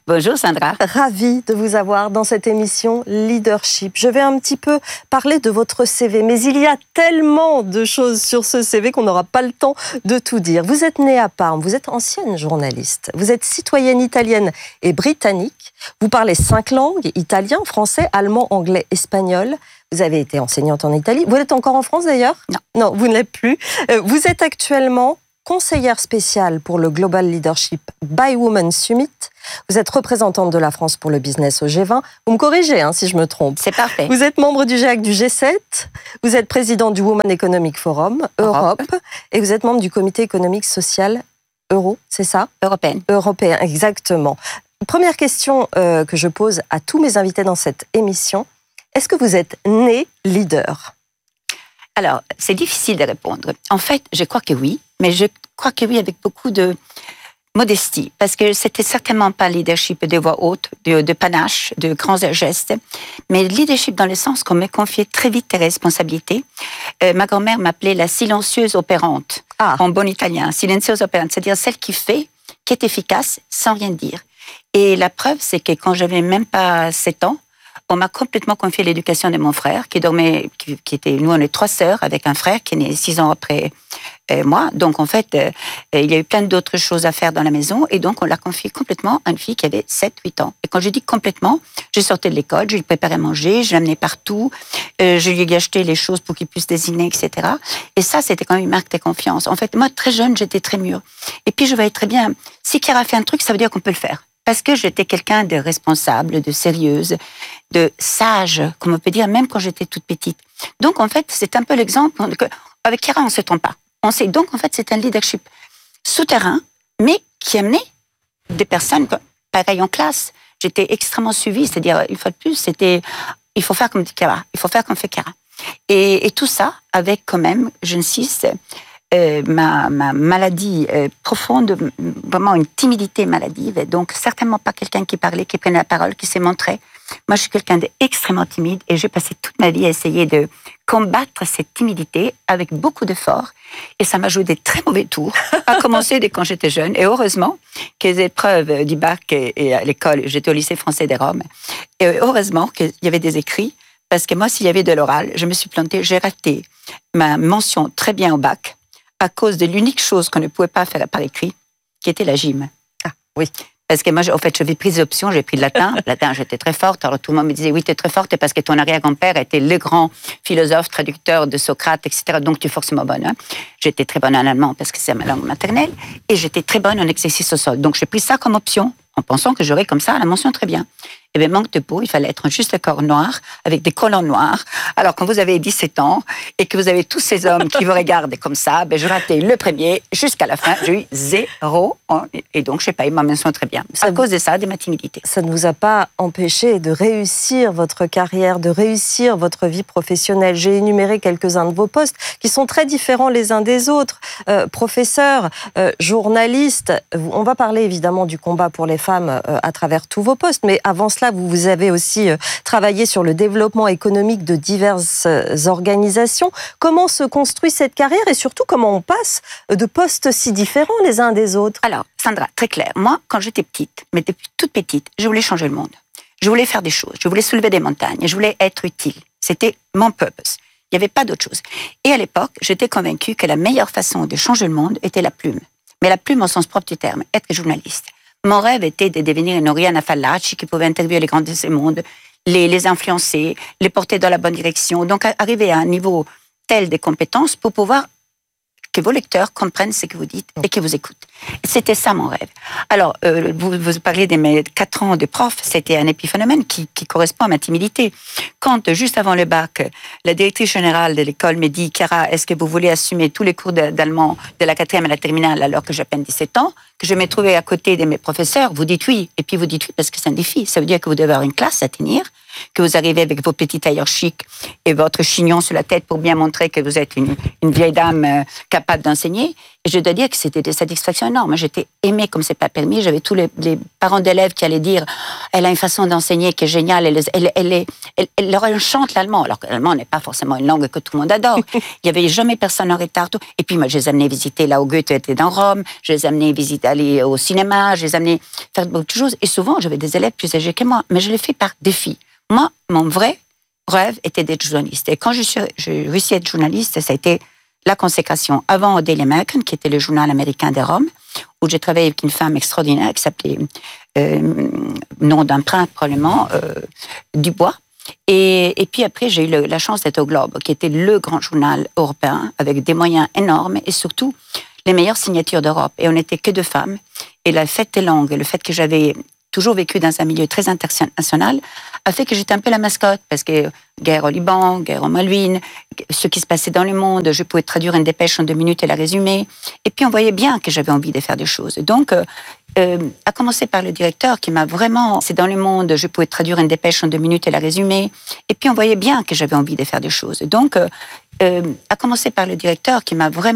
Bonjour Sandra. Ravie de vous avoir dans cette émission Leadership. Je vais un petit peu parler de votre CV, mais il y a tellement de choses sur ce CV qu'on n'aura pas le temps de tout dire. Vous êtes née à Parme, vous êtes ancienne journaliste, vous êtes citoyenne italienne et britannique, vous parlez 5 langues, italien, français, allemand, anglais, espagnol. Vous avez été enseignante en Italie. Vous êtes encore en France d'ailleurs ? Non. Non, vous ne l'êtes plus. Vous êtes actuellement conseillère spéciale pour le Global Leadership by Women Summit. Vous êtes représentante de la France pour le business au G20. Vous me corrigez si je me trompe. C'est parfait. Vous êtes membre du GIEC du G7. Vous êtes présidente du Women Economic Forum Europe. Et vous êtes membre du comité économique social Euro, c'est ça ? Européen, exactement. Première question que je pose à tous mes invités dans cette émission. Est-ce que vous êtes né leader ? Alors, c'est difficile de répondre. En fait, je crois que oui, mais je crois que oui avec beaucoup de modestie, parce que c'était certainement pas leadership de voix haute, de panache, de grands gestes, mais leadership dans le sens qu'on me confiait très vite des responsabilités. Ma grand-mère m'appelait la silencieuse opérante, en bon italien, silencieuse opérante, c'est-à-dire celle qui fait, qui est efficace sans rien dire. Et la preuve, c'est que quand j'avais même pas 7 ans, on m'a complètement confié l'éducation de mon frère, qui dormait, nous on est 3 sœurs, avec un frère qui est né 6 ans après moi. Donc en fait, il y a eu plein d'autres choses à faire dans la maison, et donc on l'a confié complètement à une fille qui avait 7-8 ans. Et quand je dis complètement, je sortais de l'école, je lui préparais à manger, je l'amenais partout, je lui ai acheté les choses pour qu'il puisse dessiner, etc. Et ça, c'était quand même une marque de confiance. En fait, moi, très jeune, j'étais très mûre. Et puis je voyais très bien, si Chiara fait un truc, ça veut dire qu'on peut le faire. Parce que j'étais quelqu'un de responsable, de sérieuse, de sage, comme on peut dire, même quand j'étais toute petite. Donc, en fait, c'est un peu l'exemple avec Chiara, on ne se trompe pas. Donc, en fait, c'est un leadership souterrain, mais qui amenait des personnes pareilles en classe. J'étais extrêmement suivie, c'est-à-dire, une fois de plus, il faut faire comme Chiara, il faut faire comme fait Chiara. Et tout ça, avec quand même, j'insiste, ma maladie profonde, vraiment une timidité maladive, donc certainement pas quelqu'un qui parlait, qui prenait la parole, qui s'est montré. Moi, je suis quelqu'un d'extrêmement timide et j'ai passé toute ma vie à essayer de combattre cette timidité avec beaucoup d'efforts. Et ça m'a joué des très mauvais tours, à commencer dès quand j'étais jeune. Et heureusement que les épreuves du bac et à l'école, j'étais au lycée français des Roms, et heureusement qu'il y avait des écrits, parce que moi, s'il y avait de l'oral, je me suis plantée, j'ai raté ma mention très bien au bac, à cause de l'unique chose qu'on ne pouvait pas faire par écrit, qui était la gym. Ah, oui. Parce que moi, en fait, j'avais pris des options, j'ai pris le latin. Latin, j'étais très forte. Alors tout le monde me disait, oui, tu es très forte parce que ton arrière-grand-père était le grand philosophe, traducteur de Socrate, etc. Donc tu es forcément bonne. J'étais très bonne en allemand parce que c'est ma langue maternelle. Et j'étais très bonne en exercice au sol. Donc j'ai pris ça comme option, en pensant que j'aurais comme ça la mention très bien. Et bien, manque de peau, il fallait être juste le corps noir, avec des collants noirs. Alors, quand vous avez 17 ans, et que vous avez tous ces hommes qui vous regardent comme ça, ben, je ratais le premier, jusqu'à la fin, j'ai eu 0. Et donc, je n'ai pas eu ma mention très bien. C'est à cause de ça, de ma timidité. Ça ne vous a pas empêché de réussir votre carrière, de réussir votre vie professionnelle. J'ai énuméré quelques-uns de vos postes, qui sont très différents les uns des autres. Professeur, journaliste, on va parler évidemment du combat pour les femmes à travers tous vos postes, mais avant cela, vous avez aussi travaillé sur le développement économique de diverses organisations. Comment se construit cette carrière et surtout comment on passe de postes si différents les uns des autres ? Alors, Sandra, très clair. Moi, quand j'étais petite, mais depuis toute petite, je voulais changer le monde. Je voulais faire des choses. Je voulais soulever des montagnes. Je voulais être utile. C'était mon purpose. Il n'y avait pas d'autre chose. Et à l'époque, j'étais convaincue que la meilleure façon de changer le monde était la plume. Mais la plume au sens propre du terme, être journaliste. Mon rêve était de devenir une Oriana Fallaci qui pouvait interviewer les grands de ce monde, les influencer, les porter dans la bonne direction. Donc, arriver à un niveau tel de compétences pour pouvoir que vos lecteurs comprennent ce que vous dites et que vous écoutent. C'était ça mon rêve. Alors, vous parlez de mes 4 ans de prof, c'était un épiphénomène qui correspond à ma timidité. Quand, juste avant le bac, la directrice générale de l'école me dit « Chiara, est-ce que vous voulez assumer tous les cours d'allemand de la 4e à la terminale alors que j'ai à peine 17 ans ?» que je m'ai trouvé à côté de mes professeurs, vous dites oui, et puis vous dites oui parce que c'est un défi. Ça veut dire que vous devez avoir une classe à tenir, que vous arrivez avec vos petits tailleurs chics et votre chignon sur la tête pour bien montrer que vous êtes une vieille dame capable d'enseigner. Et je dois dire que c'était des satisfactions énormes. J'étais aimée comme c'est pas permis. J'avais tous les parents d'élèves qui allaient dire « Elle a une façon d'enseigner qui est géniale, elle leur enchante l'allemand ». Alors que l'allemand n'est pas forcément une langue que tout le monde adore. Il n'y avait jamais personne en retard. Tout. Et puis moi, je les amenais visiter là où Goethe était dans Rome, je les amenais visiter, aller au cinéma, je les amenais faire beaucoup de choses. Et souvent, j'avais des élèves plus âgés que moi. Mais je l'ai fait par défi. Moi, mon vrai rêve était d'être journaliste. Et quand j'ai réussi à être journaliste, ça a été la consécration avant au Daily American, qui était le journal américain de Rome, où j'ai travaillé avec une femme extraordinaire qui s'appelait, nom d'emprunt probablement, Dubois. Et puis après, j'ai eu la chance d'être au Globe, qui était le grand journal européen, avec des moyens énormes et surtout les meilleures signatures d'Europe. Et on n'était que 2 femmes. Et la fête est longue, et le fait que j'avais toujours vécu dans un milieu très international, a fait que j'étais un peu la mascotte, parce que guerre au Liban, guerre au Malouine, ce qui se passait dans le monde, je pouvais traduire une dépêche en 2 minutes et la résumer. Et puis on voyait bien que j'avais envie de faire des choses. Donc, à commencer par le directeur qui m'a vraiment... C'est dans le monde, je pouvais traduire une dépêche en 2 minutes et la résumer. Et puis on voyait bien que j'avais envie de faire des choses. Donc, à commencer par le directeur qui m'a vraiment...